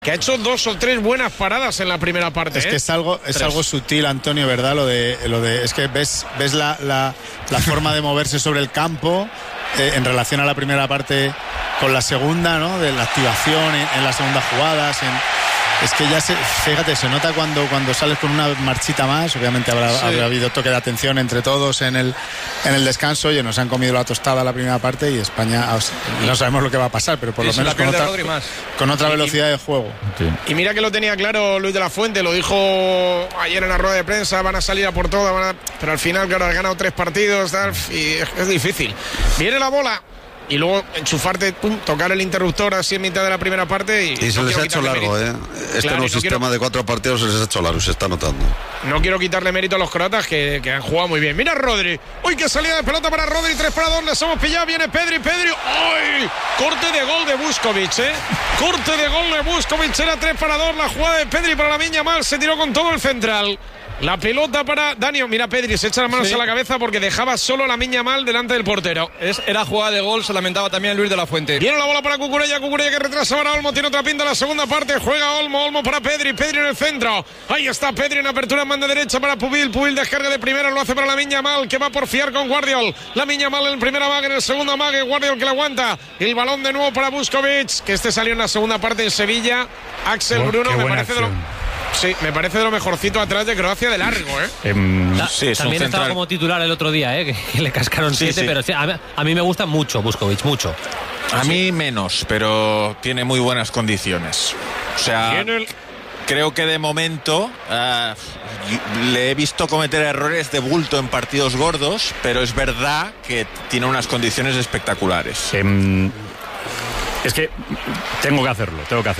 Que ha hecho 2 o 3 buenas paradas en la primera parte. Es que es algo sutil, Antonio, ¿verdad? Lo de es que ves la forma de moverse sobre el campo en relación a la primera parte con la segunda, ¿no? De la activación en la segunda jugada. Es que ya fíjate, se nota cuando sales con una marchita más. Obviamente habrá habido toque de atención entre todos en el descanso. Oye, nos han comido la tostada la primera parte y España no sabemos lo que va a pasar, pero por lo menos con otra velocidad de juego. Sí. Y mira que lo tenía claro Luis de la Fuente, lo dijo ayer en la rueda de prensa, van a salir a por todas, pero al final, claro, han ganado 3 partidos y es difícil. Viene la bola. Y luego enchufarte, tocar el interruptor así en mitad de la primera parte y se les ha hecho largo, nuevo sistema de 4 partidos se les ha hecho largo, se está notando. No quiero quitarle mérito a los croatas que han jugado muy bien. Mira Rodri, uy, qué salida de pelota para Rodri, 3 para 2, les hemos pillado, viene Pedri, uy, corte de gol de Vuskovic, corte de gol de Vuskovic, era 3 para 2, la jugada de Pedri para Lamine Yamal, se tiró con todo el central. La pelota para Dani, mira Pedri, se echa las manos a la cabeza porque dejaba solo a Lamine Yamal delante del portero. Era jugada de gol, se lamentaba también Luis de la Fuente. Viene la bola para Cucurella que retrasa para Olmo, tiene otra pinta en la segunda parte, juega Olmo para Pedri en el centro. Ahí está Pedri en apertura en banda derecha para Pubil descarga de primera, lo hace para Lamine Yamal, que va a porfiar con Guardiol. Lamine Yamal en el primer amague, en el segundo amague, Guardiol que la aguanta. El balón de nuevo para Vuskovic, que salió en la segunda parte en Sevilla. Axel Bruno, me parece me parece de lo mejorcito atrás de Croacia de largo, también estaba como titular el otro día, que le cascaron 7, pero a mí me gusta mucho Vuskovic, mucho. A mí menos, pero tiene muy buenas condiciones. O sea, creo que de momento le he visto cometer errores de bulto en partidos gordos, pero es verdad que tiene unas condiciones espectaculares. Es que tengo que hacerlo.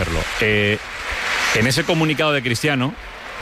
En ese comunicado de Cristiano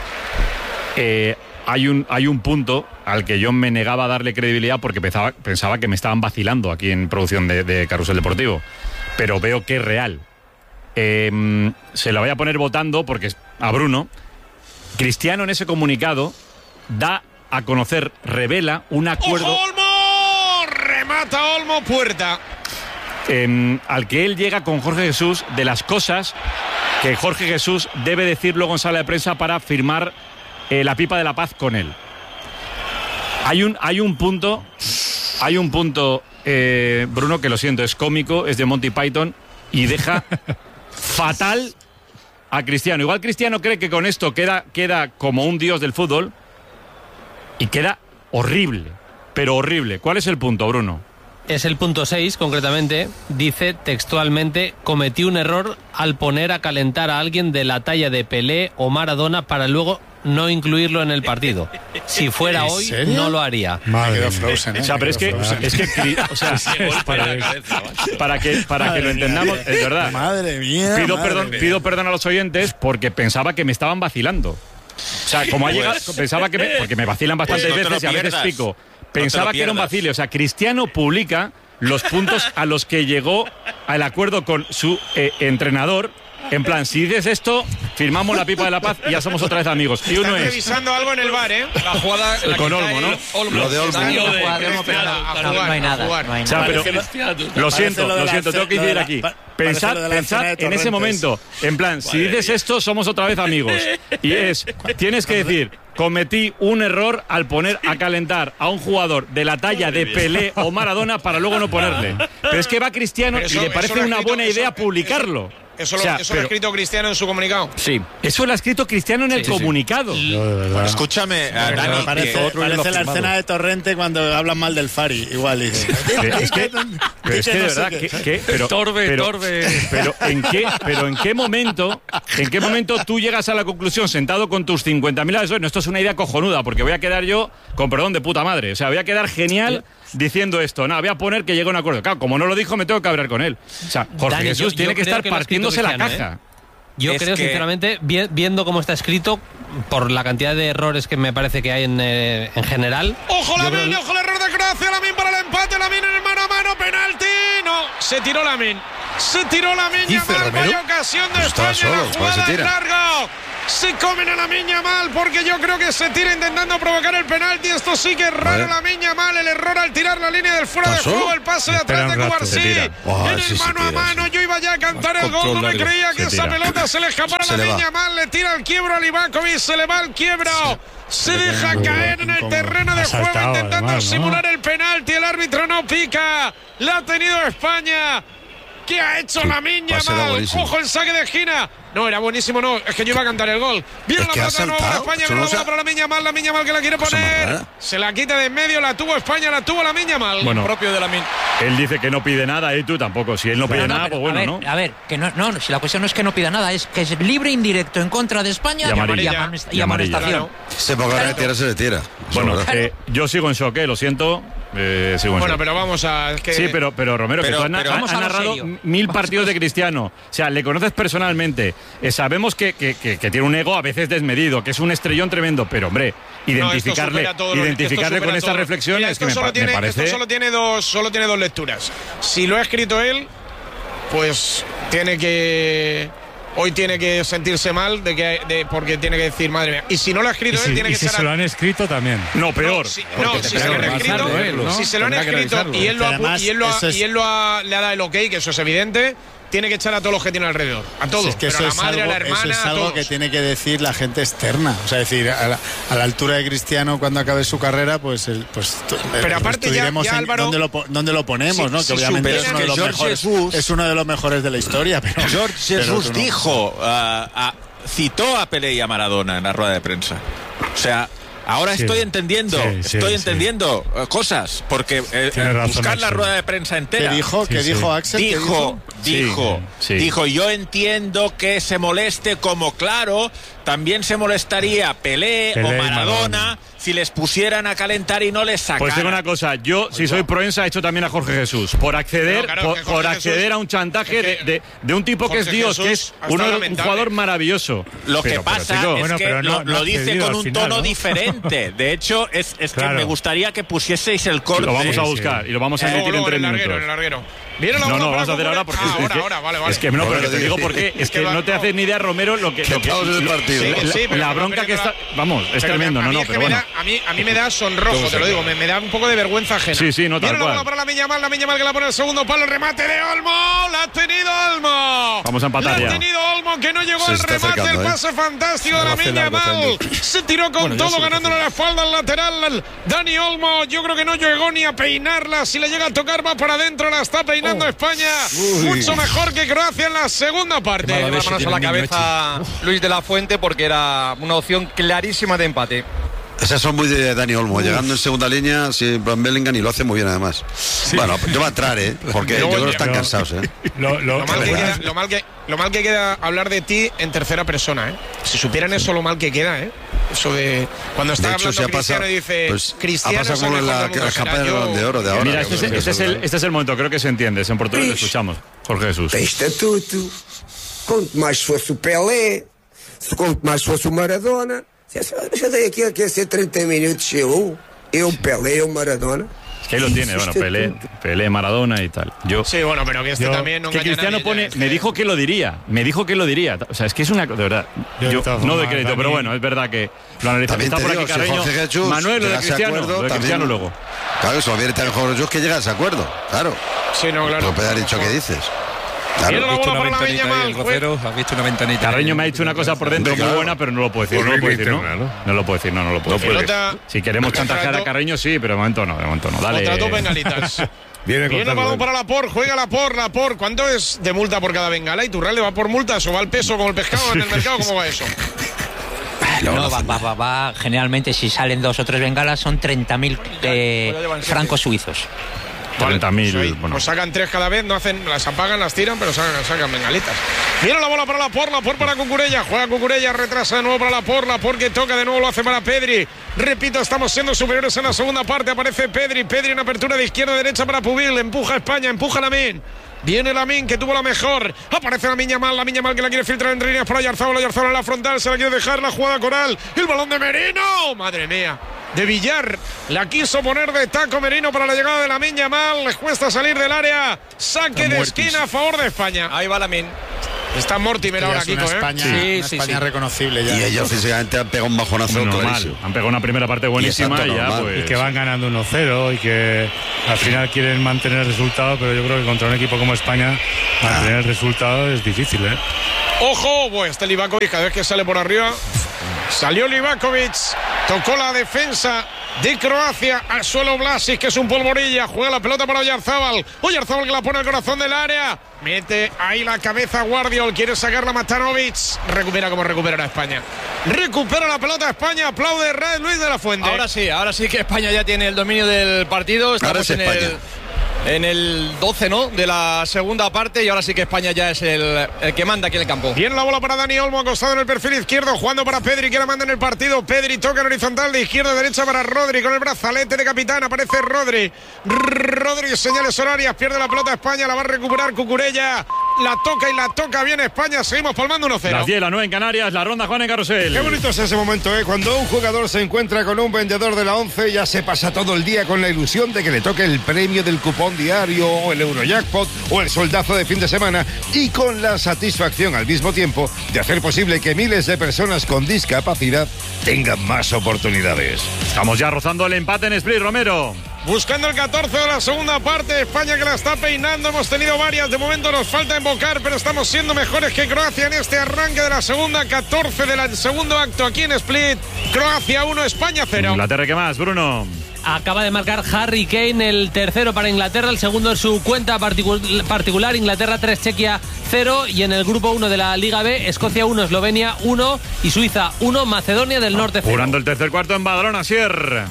hay un punto al que yo me negaba a darle credibilidad porque pensaba que me estaban vacilando aquí en producción de Carrusel Deportivo, pero veo que es real. Se la voy a poner votando porque a Bruno. Cristiano en ese comunicado da a conocer, revela un acuerdo. ¡Ojo, Olmo! Remata Olmo, puerta. Al que él llega con Jorge Jesús de las cosas que Jorge Jesús debe decir luego en sala de prensa para firmar la pipa de la paz con él. Hay un punto, Bruno, que lo siento, es cómico, es de Monty Python y deja fatal a Cristiano. Igual Cristiano cree que con esto queda como un dios del fútbol y queda horrible, pero horrible. ¿Cuál es el punto, Bruno? Es el punto 6, concretamente. Dice textualmente: cometí un error al poner a calentar a alguien de la talla de Pelé o Maradona para luego no incluirlo en el partido. Si fuera hoy, serio? No lo haría. Madre Frozen, o sea, pero es que para que lo entendamos, es verdad. Madre mía. Pido perdón a los oyentes porque pensaba que me estaban vacilando. O sea, como ha llegado, pensaba que porque me vacilan bastantes veces y a veces pico. Pensaba que era un vacile. O sea, Cristiano publica los puntos a los que llegó al acuerdo con su entrenador. En plan, si dices esto, firmamos la pipa de la paz y ya somos otra vez amigos. Y uno es revisando algo en el bar, La jugada en la con Olmo, ¿no? Lo de Olmo. No hay nada. O sea, pero lo siento, tengo que incidir aquí. Pensad en ese momento. En plan, si dices esto, somos otra vez amigos. Y tienes que decir: cometí un error al poner a calentar a un jugador de la talla de Pelé o Maradona para luego no ponerle. Pero es que va Cristiano y le parece una buena idea publicarlo. Eso lo ha escrito Cristiano en su comunicado. Sí, eso lo ha escrito Cristiano en el comunicado. Bueno, escúchame, Dani, parece la escena de Torrente cuando hablan mal del Fari. Igual dice. Es que de verdad pero ¿en qué momento tú llegas a la conclusión sentado con tus 50.000 asesores? No, esto es una idea cojonuda porque voy a quedar yo con perdón de puta madre. O sea, voy a quedar genial diciendo esto. No, voy a poner que llegue a un acuerdo. Claro, como no lo dijo, me tengo que hablar con él. O sea, Jorge Dani, Jesús tiene que estar partiéndose la caja. Yo creo, sinceramente, viendo cómo está escrito, por la cantidad de errores que me parece que hay en general. ¡Ojo Lamine! ¡Ojo el error de Croacia! Lamine para el empate. Lamine en el mano a mano. ¡Penalti! No, se tiró Lamine. Vaya ocasión de España. La jugada en largo. Se comen a Lamine Yamal porque yo creo que se tira intentando provocar el penalti. Esto sí que es raro. Lamine Yamal, el error al tirar la línea del fuera de juego, el pase de atrás de Cubarsí. En el mano a mano, yo iba ya a cantar el gol, no me creía que esa pelota se le escapara a Lamine Yamal, le tira el quiebro a Livakovic, se le va el quiebro. Se deja caer en el terreno de juego intentando simular el penalti. El árbitro no pica. La ha tenido España. ¿Qué ha hecho Lamine Yamal? Ojo el saque de esquina. No, era buenísimo, no. Es que yo iba a cantar el gol. Viene la pelota de nuevo para España. Viene la bola para Lamine Yamal. Lamine Yamal que la quiere poner. Se la quita de en medio. La tuvo España, la tuvo Lamine Yamal. Bueno, propio de Lamine. Él dice que no pide nada y tú tampoco. Si él no pide nada, pues bueno, ¿no? A ver, que no, si la cuestión no es que no pida nada, es que es libre indirecto en contra de España y amonestación. Se ponga a retirar, se retira. Bueno, yo sigo en shock, lo siento. Bueno, pero vamos a... Es que... Sí, pero Romero, que tú has narrado 1000 partidos de Cristiano. O sea, le conoces personalmente. Sabemos que tiene un ego a veces desmedido, que es un estrellón tremendo, pero hombre, identificarle con estas reflexiones. Mira, me parece... Esto solo tiene dos lecturas. Si lo ha escrito él, pues hoy tiene que sentirse mal porque tiene que decir, madre mía. Y si no lo ha escrito él, tiene que ser... si se lo han escrito también. No, peor. Si se lo han escrito y él le ha dado el ok, que eso es evidente, tiene que echar a todos los que tiene alrededor. A todos. Si es que pero eso a la madre, a la hermana, eso es algo que tiene que decir la gente externa. O sea, decir, a la altura de Cristiano, cuando acabe su carrera, pero aparte ya Álvaro, ¿dónde lo ponemos? ¿no? Que obviamente es uno de los mejores de la historia. Pero, George Jesus citó a Pelé y a Maradona en la rueda de prensa. O sea... Ahora estoy entendiendo cosas, porque buscar la rueda de prensa entera. ¿Qué dijo Axel? Dijo, yo entiendo que se moleste, como claro, también se molestaría Pelé o Maradona si les pusieran a calentar y no les sacaran. Pues tengo una cosa, yo si soy proensa he hecho también a Jorge Jesús por acceder a un chantaje de un tipo que es Dios, que es un jugador maravilloso. Lo que pasa es que lo dice con un tono diferente. De hecho, es que me gustaría que pusieseis el corte. Lo vamos a buscar y lo vamos a emitir en 3 minutos. No, vamos a hacer ahora porque vale. Es que no, pero te digo porque es que no te haces ni idea, Romero, lo que la bronca que está, vamos, es tremendo, pero bueno. A mí me da sonrojo, te lo digo, me da un poco de vergüenza ajena. Sí, no, tal cual. Viene la bola para Lamine Yamal que la pone el segundo palo, el remate de Olmo, la ha tenido Olmo. Vamos a empatar ya. La ha tenido Olmo, que no llegó al remate, el pase fantástico de Lamine Yamal. Se tiró con todo, ganándole la espalda al lateral. Dani Olmo, yo creo que no llegó ni a peinarla, si le llega a tocar va para adentro, la está peinando España. Mucho mejor que Croacia en la segunda parte. Las manos a la cabeza Luis de la Fuente porque era una opción clarísima de empate. Esas son muy de Dani Olmo, llegando en segunda línea, Van Bellingham, y lo hace muy bien además. Sí. Bueno, yo va a entrar, porque yo creo que están cansados, Lo mal que queda hablar de ti en tercera persona, Si supieran eso, lo mal que queda, Eso de cuando está hablando Cristiano y dice Cristiano ha pasado como la campaña del Balón de Oro de ahora. Mira, este es el momento, creo que se entiende, en portugués lo escuchamos. Jorge Jesús. Tem estatuto, quanto más fosse o Pelé, quanto más fosse o Maradona. Yo dei aquí que hace 30 minutos eu Pelé, eu Maradona. Es que ahí lo tiene, bueno, Pelé, Maradona y tal. Sí, bueno, pero que también no que Cristiano pone, me dijo que lo diría. O sea, es que es una, de verdad, yo no de crédito, pero bueno, es verdad que lo analizamos. Está por aquí Carreño, Manuel, lo de Cristiano luego. Claro, eso viene tan mejor yo que llega a ese acuerdo, claro. Sí, no, claro. No puede haber dicho que dices. Claro. ¿Has visto una ventanita? Carreño me ha dicho una cosa por dentro muy buena, pero no lo puedo decir. No lo puedo decir. Si queremos chantajear a Carreño, sí, pero de momento no. Dale. Otra dos bengalitas. Viene el balón para Laporte, juega Laporte. ¿Cuánto es de multa por cada bengala? ¿Y Turral le va por multas o va al peso como el pescado en el mercado? ¿Cómo va eso? No, va. Generalmente, si salen 2 o 3 bengalas, son 30.000 francos suizos. 40.000. Pues sacan 3 cada vez, no hacen, las apagan, las tiran, pero sacan bengalitas. Viene la bola para Laporte para Cucurella. Juega Cucurella, retrasa de nuevo para Laporte que toca de nuevo, lo hace para Pedri. Repito, estamos siendo superiores en la segunda parte. Aparece Pedri en apertura de izquierda a derecha para Pubil. Empuja a España, empuja a Lamine. Viene Lamine, que tuvo la mejor. Aparece Lamine Yamal que la quiere filtrar entre líneas para Oyarzabal en la frontal, se la quiere dejar, la jugada coral. El balón de Merino, madre mía. De Villar, la quiso poner de taco Merino para la llegada de Lamine Yamal. Les cuesta salir del área. Saque de esquina a favor de España. Ahí va Lamine. Está Mortimer ahora, Kiko, España, una España reconocible ya. Y ellos físicamente han pegado un bajonazo clarísimo. Han pegado una primera parte buenísima y ya pues... Y que van ganando 1-0 y que al final quieren mantener el resultado, pero yo creo que contra un equipo como España mantener el resultado es difícil, ¿eh? Ojo, pues este Livakovic cada vez que sale por arriba. Salió Livakovic, tocó la defensa de Croacia, al suelo Vlasic, que es un polvorilla, juega la pelota para Oyarzábal que la pone al corazón del área, mete ahí la cabeza Guardiol, quiere sacarla Matanovic, recupera como recuperará España, recupera la pelota España, aplaude Luis de la Fuente. Ahora sí que España ya tiene el dominio del partido, estamos en el 12, ¿no?, de la segunda parte, y ahora sí que España ya es el que manda aquí en el campo. Viene la bola para Dani Olmo, acostado en el perfil izquierdo, jugando para Pedri, que la manda en el partido. Pedri toca en horizontal de izquierda a derecha para Rodri, con el brazalete de capitán, aparece Rodri, señales horarias, pierde la pelota España, la va a recuperar Cucurella, la toca bien España, seguimos palmando 1-0. Las 10, las 9 en Canarias, la ronda Juan en Carrusel. Qué bonito es ese momento, cuando un jugador se encuentra con un vendedor de la 11, ya se pasa todo el día con la ilusión de que le toque el premio del cupón diario, o el Eurojackpot, o el soldazo de fin de semana, y con la satisfacción al mismo tiempo de hacer posible que miles de personas con discapacidad tengan más oportunidades. Estamos ya rozando el empate en Split, Romero. Buscando el 14 de la segunda parte, España que la está peinando, hemos tenido varias, de momento nos falta invocar, pero estamos siendo mejores que Croacia en este arranque de la segunda, 14 del segundo acto aquí en Split, Croacia 1, España 0. Inglaterra, ¿qué más, Bruno? Acaba de marcar Harry Kane el tercero para Inglaterra, el segundo en su cuenta particular, Inglaterra 3, Chequia 0, y en el grupo 1 de la Liga B, Escocia 1, Eslovenia 1 y Suiza 1, Macedonia del Norte 0. Jurando el tercer cuarto en Badalona, Sier.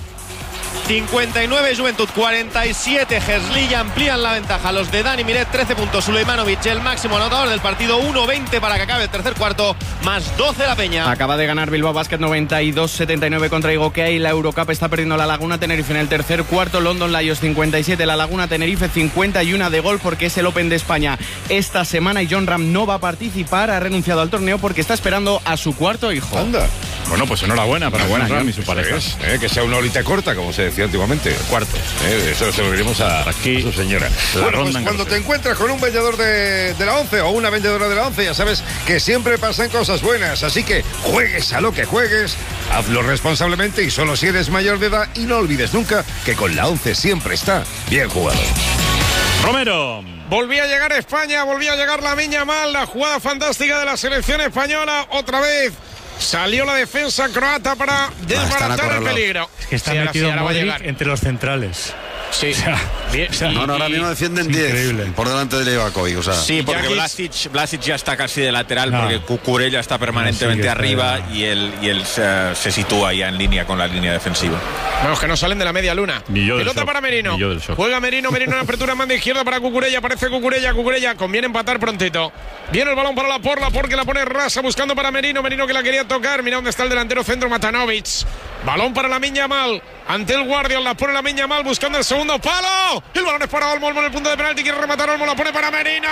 59 Juventud, 47 Herzliya, amplían la ventaja los de Dani Miret, 13 puntos Sulejmanovic, el máximo anotador del partido, 1-20 para que acabe el tercer cuarto, más 12 la Peña. Acaba de ganar Bilbao Basket 92-79 contra Igoquea, y la Eurocup está perdiendo la Laguna Tenerife en el tercer cuarto. London Lions 57, la Laguna Tenerife 51 de gol, porque es el Open de España esta semana y John Ram no va a participar, ha renunciado al torneo porque está esperando a su cuarto hijo. Anda. Bueno, pues enhorabuena para John Ram y su pareja. Que sea una horita corta, como se decía antiguamente. Cuarto. Eso se lo diremos a su señora. Bueno, pues cuando te encuentras con un vendedor de la 11 o una vendedora de la 11, ya sabes que siempre pasan cosas buenas. Así que juegues a lo que juegues, hazlo responsablemente y solo si eres mayor de edad. Y no olvides nunca que con la 11 siempre está bien jugado. Romero. Volvía a llegar España, volvía a llegar Lamine Yamal, la jugada fantástica de la selección española, otra vez. Salió la defensa croata para desbaratar el peligro. Es que está metido Modric entre los centrales. Sí. Ahora mismo defienden 10 por delante de Livakovic. Sí, porque Vlasic ya está casi de lateral, porque Cucurella está permanentemente arriba y él se sitúa ya en línea con la línea defensiva. Vamos, que no salen de la media luna. Pelota para Merino. Juega Merino en apertura en banda izquierda para Cucurella. Aparece Cucurella. Conviene empatar prontito. Viene el balón para la Porla, porque la pone Rasa buscando para Merino que la quería tocar. Mira dónde está el delantero centro, Matanovic. Balón para Lamine Yamal. Ante el Guardiol, la pone Lamine Yamal buscando el segundo palo. El balón es para Olmo en el punto de penalti. Quiere rematar Olmo, la pone para Merino.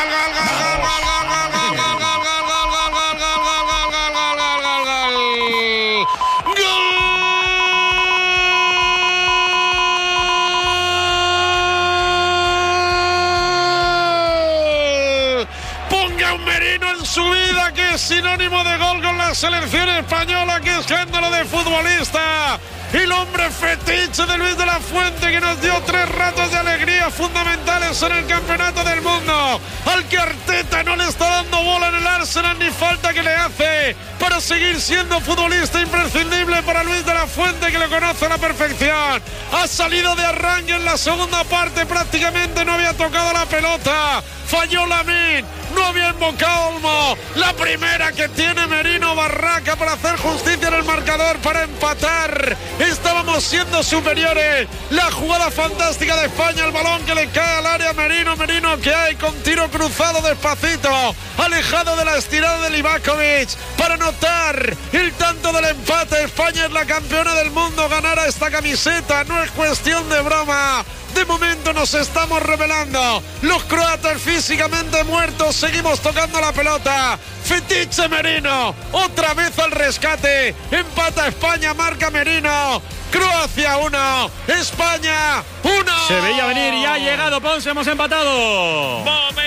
Su vida, que es sinónimo de gol con la selección española, que escándalo de futbolista, el hombre fetiche de Luis de la Fuente, que nos dio 3 ratos de alegría fundamentales en el campeonato del mundo, al que Arteta no le está dando bola en el Arsenal, ni falta que le hace para seguir siendo futbolista imprescindible para Luis de la Fuente, que lo conoce a la perfección. Ha salido de arranque en la segunda parte, prácticamente no había tocado la pelota, falló Lamine, no había invocado Olmo, la primera que tiene Merino Barraca para hacer justicia en el marcador, para empatar. Estábamos siendo superiores. La jugada fantástica de España, el balón que le cae al área, Merino que hay con tiro cruzado despacito, alejado de la estirada de Livakovic para anotar el tanto del empate. España es la campeona del mundo, ganar a esta camiseta no es cuestión de broma. De momento nos estamos revelando. Los croatas físicamente muertos, seguimos tocando la pelota. Fetiche Merino, otra vez al rescate. Empata España, marca Merino. Croacia 1, España 1. Se veía venir y ha llegado Ponce, hemos empatado. Momentos que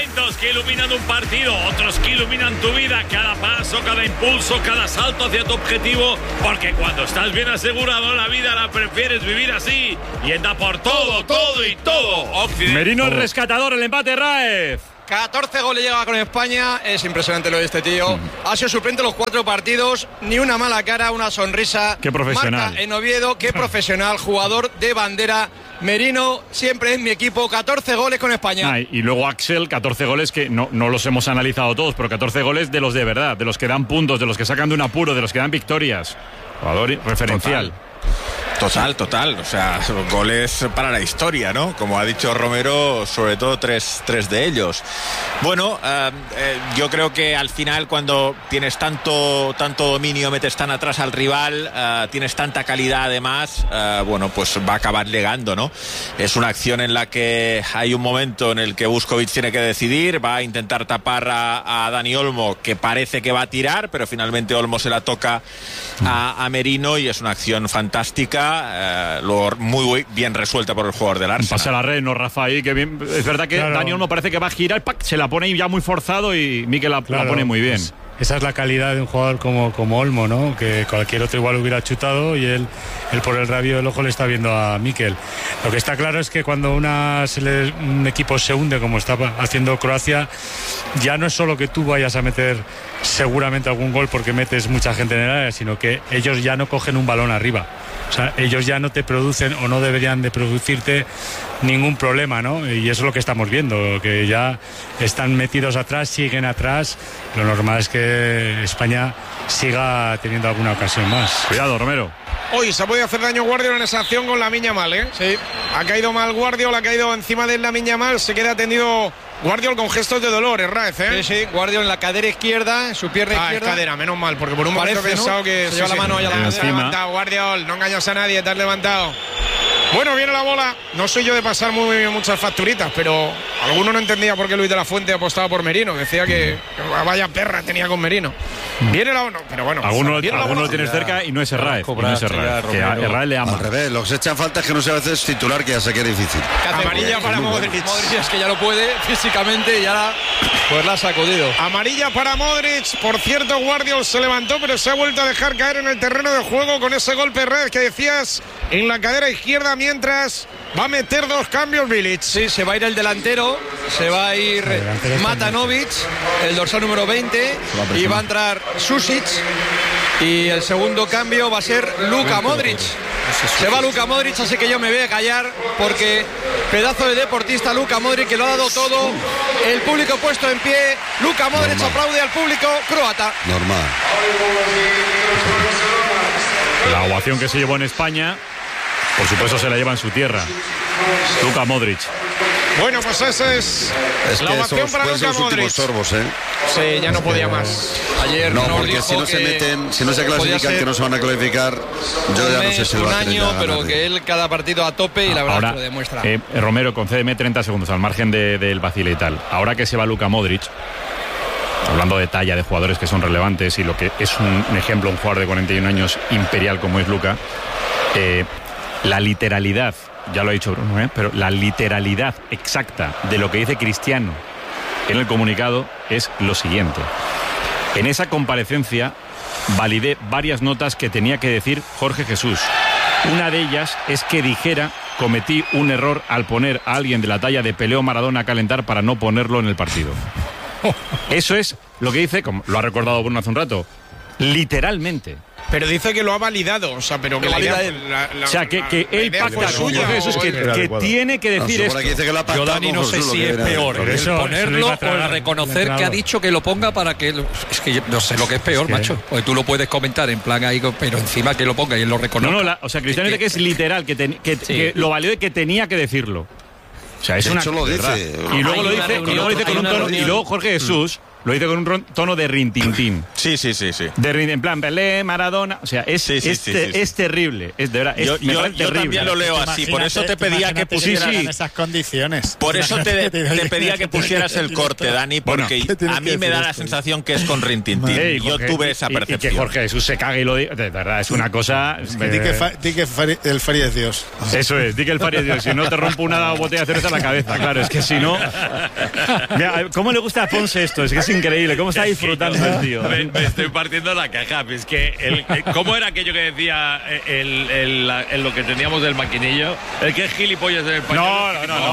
que iluminan un partido, otros que iluminan tu vida, cada paso, cada impulso, cada salto hacia tu objetivo, porque cuando estás bien asegurado la vida la prefieres vivir así, y anda por todo, todo y todo. Merino el rescatador, el empate, Raez. 14 goles llega con España, es impresionante lo de este tío. Ha sido suplente los 4 partidos, ni una mala cara, una sonrisa. Qué profesional. Marca en Oviedo, qué profesional, jugador de bandera. Merino siempre en mi equipo, 14 goles con España. Y luego Axel, 14 goles que no los hemos analizado todos, pero 14 goles de los de verdad, de los que dan puntos, de los que sacan de un apuro, de los que dan victorias. Jugador referencial. Total, o sea, goles para la historia, ¿no? Como ha dicho Romero, sobre todo tres de ellos. Bueno, yo creo que al final cuando tienes tanto dominio, metes tan atrás al rival, tienes tanta calidad además, bueno, pues va a acabar llegando, ¿no? Es una acción en la que hay un momento en el que Vuskovic tiene que decidir, va a intentar tapar a Dani Olmo, que parece que va a tirar, pero finalmente Olmo se la toca a Merino y es una acción fantástica. Muy bien resuelta por el jugador del Arsenal. Pasa la red, no Rafa ahí, que bien. Es verdad que Dani Olmo parece que va a girar, ¡pac! Se la pone ya muy forzado y Mikel la pone muy bien. Pues esa es la calidad de un jugador como Olmo, ¿no? Que cualquier otro igual hubiera chutado y él por el rabillo del ojo le está viendo a Mikel. Lo que está claro es que cuando un equipo se hunde como está haciendo Croacia, ya no es solo que tú vayas a meter seguramente algún gol porque metes mucha gente en el área, sino que ellos ya no cogen un balón arriba. O sea, ellos ya no te producen o no deberían de producirte ningún problema, ¿no? Y eso es lo que estamos viendo, que ya están metidos atrás, siguen atrás. Lo normal es que España siga teniendo alguna ocasión más. Cuidado, Romero. Hoy se puede hacer daño Guardiola en esa acción con Lamine Yamal, ¿eh? Sí. Ha caído mal Guardiola, ha caído encima de Lamine Yamal, se queda tendido Guardiola con gestos de dolor, Raez, ¿eh? Sí, Guardiola en la cadera izquierda, en su pierna izquierda. Es cadera, menos mal, porque por un momento he pensado, ¿no? Que se lleva la mano allá la levantado, Guardiola, no engañas a nadie, te has levantado. Bueno, viene la bola. No soy yo de pasar muchas facturitas, pero alguno no entendía por qué Luis de la Fuente apostaba por Merino. Decía que vaya perra tenía con Merino. Viene la bola, pero bueno. Alguno lo tienes cerca y no es Herráez. Que a Herráez le ama. Al revés, lo que se echan falta es que no sea a veces titular, que ya sé que es difícil. Amarilla para Modric. Modric es que ya lo puede físicamente y ya pues la ha sacudido. Amarilla para Modric. Por cierto, Guardiola se levantó, pero se ha vuelto a dejar caer en el terreno de juego con ese golpe Herráez que decías en la cadera izquierda, mientras va a meter 2 cambios Bilic. Sí, se va a ir el delantero, se va a ir Matanovic, el dorsal número 20, y va a entrar Susic, y el segundo cambio va a ser Luka Modric. Se va Luka Modric, así que yo me voy a callar, porque pedazo de deportista Luka Modric, que lo ha dado todo. El público puesto en pie. Luka Modric aplaude al público croata. Normal. La ovación que se llevó en España, por supuesto, se la lleva en su tierra. Luka Modric. Bueno, pues esa es la ovación para Luka Modric. Sorbos, ¿eh? Sí, ya no podía más. Ayer no, porque si no se meten, si no se clasifican, que no se van a clasificar, yo ya no sé si lo va a tener. Un año, pero que él cada partido a tope y la verdad que lo demuestra. Romero, concédeme 30 segundos al margen del vacile y tal. Ahora que se va Luka Modric, hablando de talla de jugadores que son relevantes y lo que es un ejemplo, un jugador de 41 años imperial como es Luka, la literalidad, ya lo ha dicho Bruno, pero la literalidad exacta de lo que dice Cristiano en el comunicado es lo siguiente. En esa comparecencia validé varias notas que tenía que decir Jorge Jesús. Una de ellas es que dijera: cometí un error al poner a alguien de la talla de Pelé o Maradona a calentar para no ponerlo en el partido. Eso es lo que dice, como lo ha recordado Bruno hace un rato, literalmente. Pero dice que lo ha validado, o sea, pero que valida él. O sea, que él pacta con Jesús, que tiene que decir esto. Yo, Dani, no sé si es peor el ponerlo o el reconocer que ha dicho que lo ponga para que... Es que yo no sé lo que es peor, macho. Porque tú lo puedes comentar en plan ahí, pero encima que lo ponga y él lo reconoce. No, o sea, Cristiano dice que es literal, que lo validó y que tenía que decirlo. O sea, es una... lo dice. Y luego lo dice con un tono... Y luego Jorge Jesús lo dice con un tono de rintintín. Sí. En plan, Pelé, Maradona. O sea, es terrible. Es de verdad. Yo también lo leo así. Por eso te pedía que pusieras en esas condiciones. Por eso te pedía que pusieras el corte, Dani, porque a mí me da la sensación que es con rintintín. Yo tuve esa percepción. Y que Jorge Jesús se cague y lo diga. De verdad, es una cosa. Di que el Fari es Dios. Eso es, di que el Fari es Dios. Si no te rompo una botella de cerveza en la cabeza, claro. Es que si no. Mira, ¿cómo le gusta a Ponce esto? Es que es increíble. ¿Cómo está disfrutando el tío? Me estoy partiendo la caja. Es que ¿cómo era aquello que decía lo que teníamos del maquinillo? El que es gilipollas en el pañuelo. No.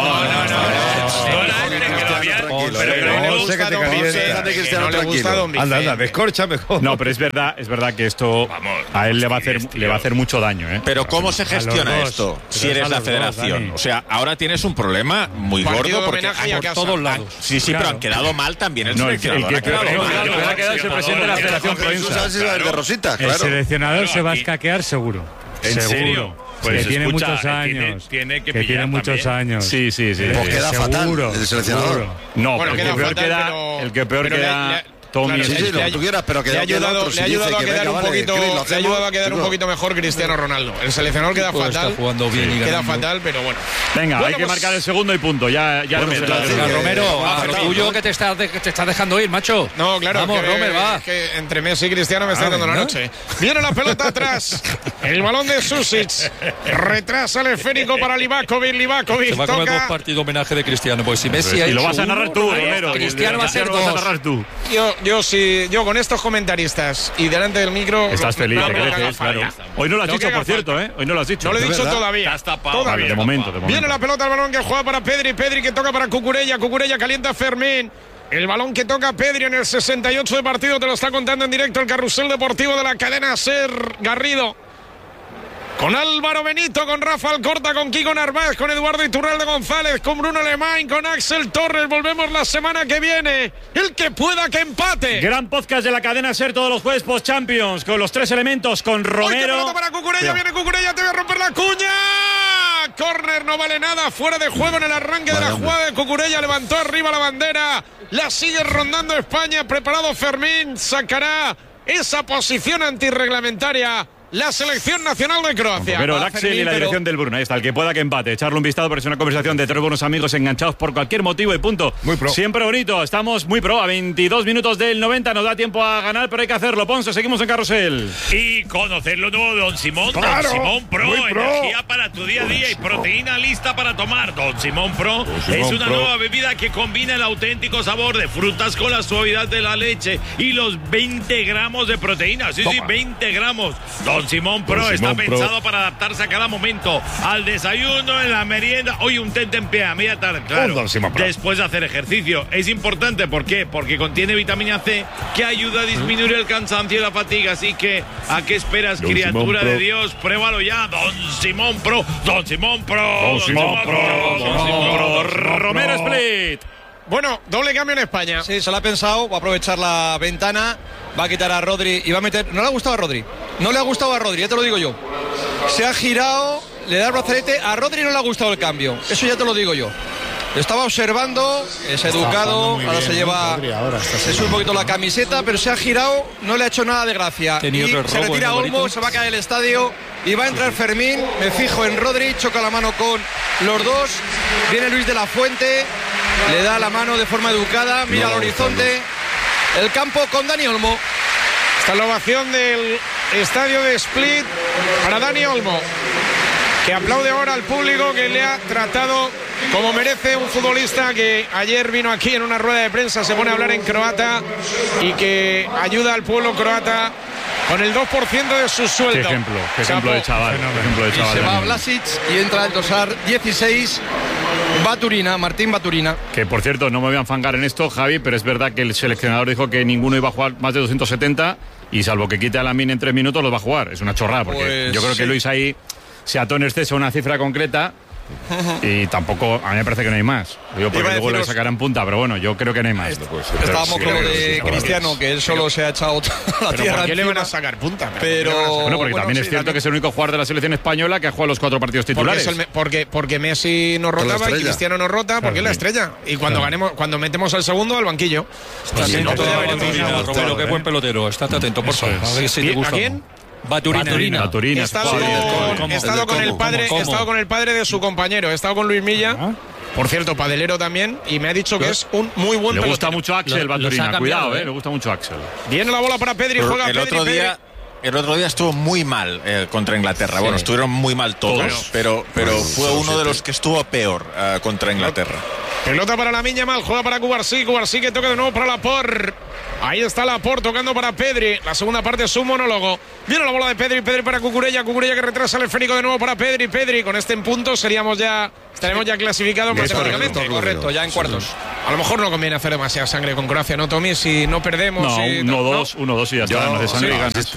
Anda, descorcha mejor. No, pero es verdad que esto a él le va a hacer mucho daño, ¿eh? Pero ¿cómo se gestiona esto si eres la federación? O sea, ahora tienes un problema muy gordo porque por todos lados. Sí, pero han quedado mal también el seleccionador. El que ha quedado es el presidente de la Federación Provincial. El seleccionador se va a escaquear seguro. ¿En serio? Pues tiene muchos años. Tiene muchos años. Sí. Pues queda fatal el seleccionador. No, pero el que peor queda Tommy. Sí, lo que tú quieras, pero que le ha ayudado a quedar un poquito mejor Cristiano Ronaldo. El seleccionador queda fatal. Está jugando bien y queda fatal, pero bueno. Venga, hay que marcar el segundo y punto. Ya Romero, orgullo que te estás dejando ir, macho. No, claro. Vamos, Romer, va. Es que entre Messi y Cristiano me está dando la noche. Viene la pelota atrás. El balón de Susic. Retrasa el esférico para Livakovic. Se va a comer 2 partidos homenaje de Cristiano. Pues si Messi ha hecho. Y lo vas a uno, narrar tú, Romero. Cristiano va a ser 2. Yo con estos comentaristas y delante del micro. Estás feliz, te creces, claro. Hoy no lo has dicho, por cierto, ¿eh? Hoy no lo has dicho. No lo he dicho todavía. De momento. Viene la pelota al balón que juega para Pedri que toca para Cucurella calienta a Fermín. El balón que toca Pedri en el 68 de partido, te lo está contando en directo el carrusel deportivo de la cadena SER Garrido. Con Álvaro Benito, con Rafa Alcorta, con Kiko Narváez, con Eduardo Iturralde González, con Bruno Alemán, con Axel Torres. Volvemos la semana que viene. El que pueda que empate. Gran podcast de la cadena SER todos los jueves post-Champions, con los 3 elementos, con Romero. Para Cucurella, viene Cucurella, te voy a romper la cuña. Córner, no vale nada, fuera de juego en el arranque de la jugada de Cucurella. Levantó arriba la bandera, la sigue rondando España. Preparado Fermín, sacará esa posición antirreglamentaria la selección nacional de Croacia. Pero el Axel y la dirección del Bruna. Ahí está, el que pueda que empate. Echarle un vistazo porque es una conversación de 3 buenos amigos enganchados por cualquier motivo y punto. Muy pro. Siempre bonito. Estamos muy pro. A 22 minutos del 90 nos da tiempo a ganar, pero hay que hacerlo. Ponce, seguimos en carrusel. Y conocer lo nuevo de Don Simón. Claro, Don Simón Pro. muy pro. Energía para tu día a día y proteína lista para tomar. Don Simón Pro es una nueva bebida que combina el auténtico sabor de frutas con la suavidad de la leche y los 20 gramos de proteína. Sí, 20 gramos. Don Simón Pro está pensado para adaptarse a cada momento, al desayuno, en la merienda. Hoy un tentempié a media tarde, claro, después de hacer ejercicio. Es importante, ¿por qué? Porque contiene vitamina C que ayuda a disminuir el cansancio y la fatiga. Así que, ¿a qué esperas, Don criatura Simón de Dios? Pruébalo ya, Don Simón Pro. Don Simón Pro. Don Simón Pro. Romero Split. Bueno, doble cambio en España. Sí, se lo ha pensado, va a aprovechar la ventana, va a quitar a Rodri y va a meter... No le ha gustado a Rodri, ya te lo digo yo. Se ha girado, le da el brazalete, a Rodri no le ha gustado el cambio, eso ya te lo digo yo. Lo estaba observando, es educado, ahora se lleva... Se sube un poquito la camiseta, pero se ha girado, no le ha hecho nada de gracia. Y se retira Olmo, se va a caer el estadio y va a entrar Fermín. Me fijo en Rodri, choca la mano con los dos. Viene Luis de la Fuente, le da la mano de forma educada, mira al horizonte. El campo con Dani Olmo. Esta es la ovación del estadio de Split para Dani Olmo, que aplaude ahora al público, que le ha tratado como merece un futbolista que ayer vino aquí en una rueda de prensa, se pone a hablar en croata y que ayuda al pueblo croata con el 2% de su sueldo. Qué ejemplo de chaval. Y se va Vlasic y entra el dorsal 16, Martín Baturina. Que por cierto, no me voy a enfangar en esto, Javi, pero es verdad que el seleccionador dijo que ninguno iba a jugar más de 270 y salvo que quite a Lamine en 3 minutos los va a jugar. Es una chorrada, porque yo creo que Luis ahí se ató en exceso a una cifra concreta Y tampoco, a mí me parece que no hay más. Digo, porque luego le sacarán punta, pero bueno, yo creo que no hay más. Estábamos con lo de Cristiano, que él solo se ha echado la tierra. ¿Por qué le van a sacar punta? Bueno, porque también es cierto que es el único jugador de la selección española que ha jugado los 4 partidos titulares. Porque Messi no rotaba y Cristiano no rota, porque es la estrella. Y cuando metemos al segundo, al banquillo. Romero, qué buen pelotero. Estate atento, por favor. A ver si te gusta. ¿A quién? Baturina. He estado con el padre de su compañero, he estado con Luis Milla. Por cierto, padelero también, y me ha dicho que es un muy buen pelotero. Le gusta mucho Axel Baturina, cuidado, le gusta mucho Axel. Viene la bola para Pedri, juega Pedri. El otro día estuvo muy mal contra Inglaterra. Bueno, estuvieron muy mal todos, pero fue uno de los que estuvo peor contra Inglaterra. Pelota para Lamine Yamal, juega para Cubarsí que toca de nuevo para Laporte. Ahí está Laporte tocando para Pedri. La segunda parte es un monólogo. Viene la bola de Pedri para Cucurella que retrasa el esférico de nuevo para Pedri. Con este en punto estaremos ya clasificados matemáticamente. Correcto, ya en cuartos. A lo mejor no conviene hacer demasiada sangre con Croacia, ¿no, Tommy? Si no perdemos. No, 1-2 y ya está. No de sangre.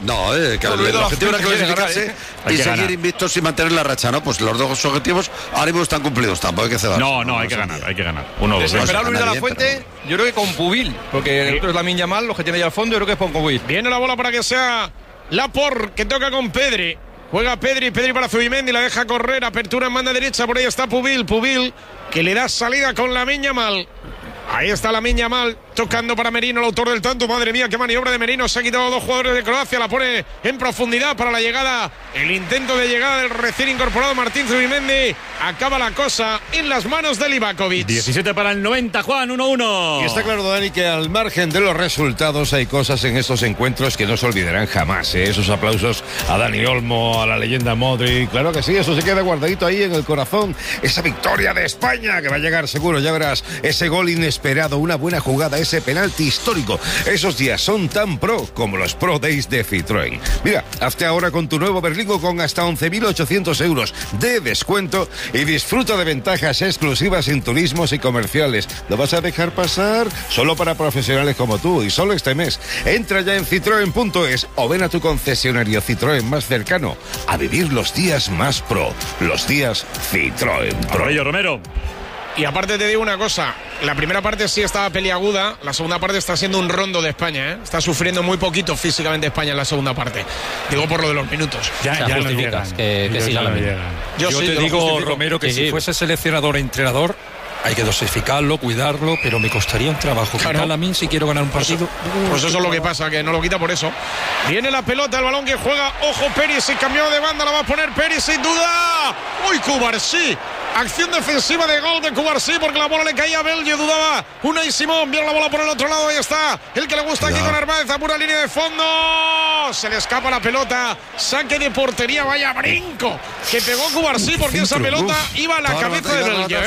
El objetivo era clasificarse y seguir invictos y mantener la racha, ¿no? Pues los dos objetivos ahora mismo están cumplidos, tampoco hay que cerrar. No, hay que ganar. 1-2. Desesperado Luis de la Fuente, yo creo que con Pubil, porque el otro es Lamine Yamal, los que tiene ya al fondo, yo creo que es con Pubil. Viene la bola para que sea Laporte, que toca con Pedri. Juega Pedri para Zubimendi, la deja correr, apertura en banda derecha, por ahí está Pubil, que le da salida con Lamine Yamal. Ahí está Lamine Yamal tocando para Merino, el autor del tanto. Madre mía, qué maniobra de Merino. Se ha quitado 2 jugadores de Croacia, la pone en profundidad para la llegada. El intento de llegada del recién incorporado Martín Zubimendi. Acaba la cosa en las manos de Livakovic. 17 para el 90, Juan, 1-1. Y está claro, Dani, que al margen de los resultados hay cosas en estos encuentros que no se olvidarán jamás. Esos aplausos a Dani Olmo, a la leyenda Modric. Claro que sí, eso se queda guardadito ahí en el corazón. Esa victoria de España que va a llegar seguro, ya verás. Ese gol inesperado, una buena jugada, ese penalti histórico. Esos días son tan pro como los Pro Days de Citroën. Mira, hazte ahora con tu nuevo Berlingo con hasta 11.800 euros de descuento y disfruta de ventajas exclusivas en turismos y comerciales. ¿Lo vas a dejar pasar? Solo para profesionales como tú y solo este mes. Entra ya en citroen.es o ven a tu concesionario Citroën más cercano a vivir los días más pro. Los días Citroën Pro. Romero. Y aparte te digo una cosa, la primera parte sí estaba peliaguda, la segunda parte está siendo un rondo de España, ¿eh? Está sufriendo muy poquito físicamente España en la segunda parte. Digo por lo de los minutos. Ya justificas que siga la medida. Yo te digo, Romero, que si fuese seleccionador e entrenador, hay que dosificarlo, cuidarlo, pero me costaría un trabajo. Claro. A mí si quiero ganar un partido. Pues eso es lo que pasa, que no lo quita por eso. Viene la pelota, el balón que juega, ojo Perisic, cambiado de banda, la va a poner Perisic, sin duda. ¡Uy, Cubarsí! Acción defensiva de gol de Cubarsí, porque la bola le caía a Belgio, dudaba Unai Simón, viene la bola por el otro lado, ahí está, el que le gusta aquí con Armáez, a pura línea de fondo, se le escapa la pelota, saque de portería, vaya brinco que pegó Cubarsí, porque esa pelota iba a la cabeza de Belgio,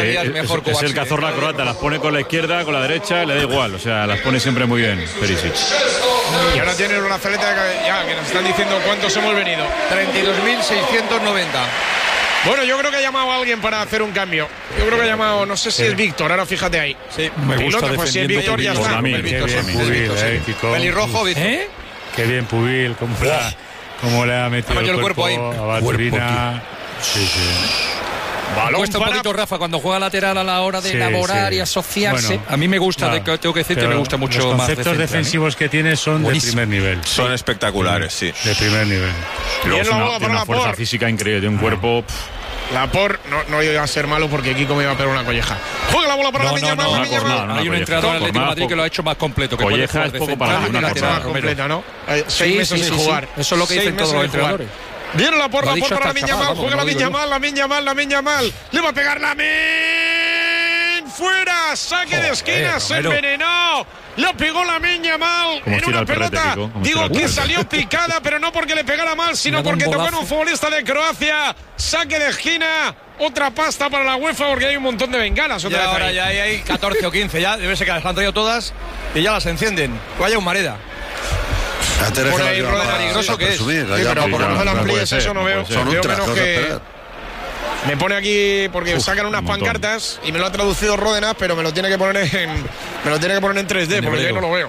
es el cazorla croata, las pone con la izquierda, con la derecha, le da igual, o sea, las pone siempre muy bien Perisic. Y ahora tiene el brazalete ya, que nos están diciendo cuántos hemos venido. 32.690. Bueno, yo creo que ha llamado a alguien para hacer un cambio. Yo creo que ha llamado, no sé si es Víctor, ahora fíjate ahí. Sí, me gusta. Pues si es Víctor, ya está. Pelirrojo, ¿eh? Qué bien Pubil, cómo le ha metido el cuerpo ahí. A Baturina. Sí. Cuesta un poquito, Rafa, cuando juega lateral a la hora de elaborar y asociarse. Bueno, a mí me gusta, tengo que decir que me gusta mucho más. Los conceptos defensivos que tiene son de primer nivel. Son espectaculares, sí. De primer nivel. Luego tiene una fuerza física increíble, de un cuerpo. Laporte no iba a ser malo porque Kiko me iba a pegar una colleja. Juega la bola para Lamine Yamal. Hay un entrenador del Atlético de Madrid que lo ha hecho más completo. Que colleja es poco para una lateral completa, ¿no? 6 meses sin jugar. Eso es lo que dicen todos los entrenadores. Viene la porra para Lamine Yamal, juega Lamine Yamal, le va a pegar Lamine, fuera, saque de esquina, se envenenó, le pegó Lamine Yamal en una pelota, digo que salió picada, pero no porque le pegara mal, sino porque tocó en un futbolista de Croacia, saque de esquina, otra pasta para la UEFA porque hay un montón de bengalas. Ahora ya hay 14 o 15, ya debe ser que las han traído todas y ya las encienden, vaya un Mareda. Por ahí Rodena Ligroso que es. Pero por lo menos amplíes eso no veo. Son menos que me pone aquí porque sacan unas pancartas y me lo ha traducido Ródenas, pero me lo tiene que poner en 3D porque yo no lo veo.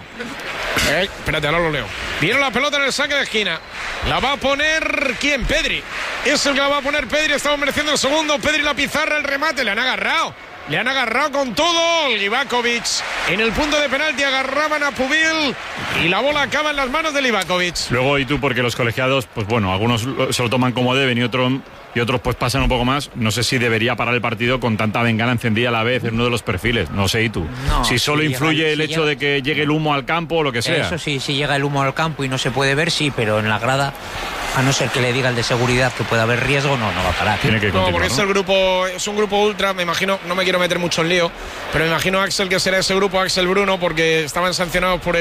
Espérate, ahora lo leo. Viene la pelota en el saque de esquina. La va a poner ¿quién? Pedri. es el que va a poner Pedri. Estaba mereciendo el segundo. Pedri la pizarra, el remate. Le han agarrado con todo. Livakovic en el punto de penalti agarraban a Pubil y la bola acaba en las manos de Livakovic. Luego, y tú, porque los colegiados, pues bueno, algunos se lo toman como deben y otros pues pasan un poco más. No sé si debería parar el partido con tanta bengala encendida a la vez en uno de los perfiles. No sé, ¿y tú? No, si solo influye el hecho de que llegue el humo al campo o lo que sea. Eso sí, si llega el humo al campo y no se puede ver, sí, pero en la grada, a no ser que le diga el de seguridad que pueda haber riesgo, no va a parar. Tiene que continuar, porque es un grupo ultra, me imagino, no me quiero meter mucho en lío, pero me imagino Axel que será ese grupo, Axel Bruno, porque estaban sancionados por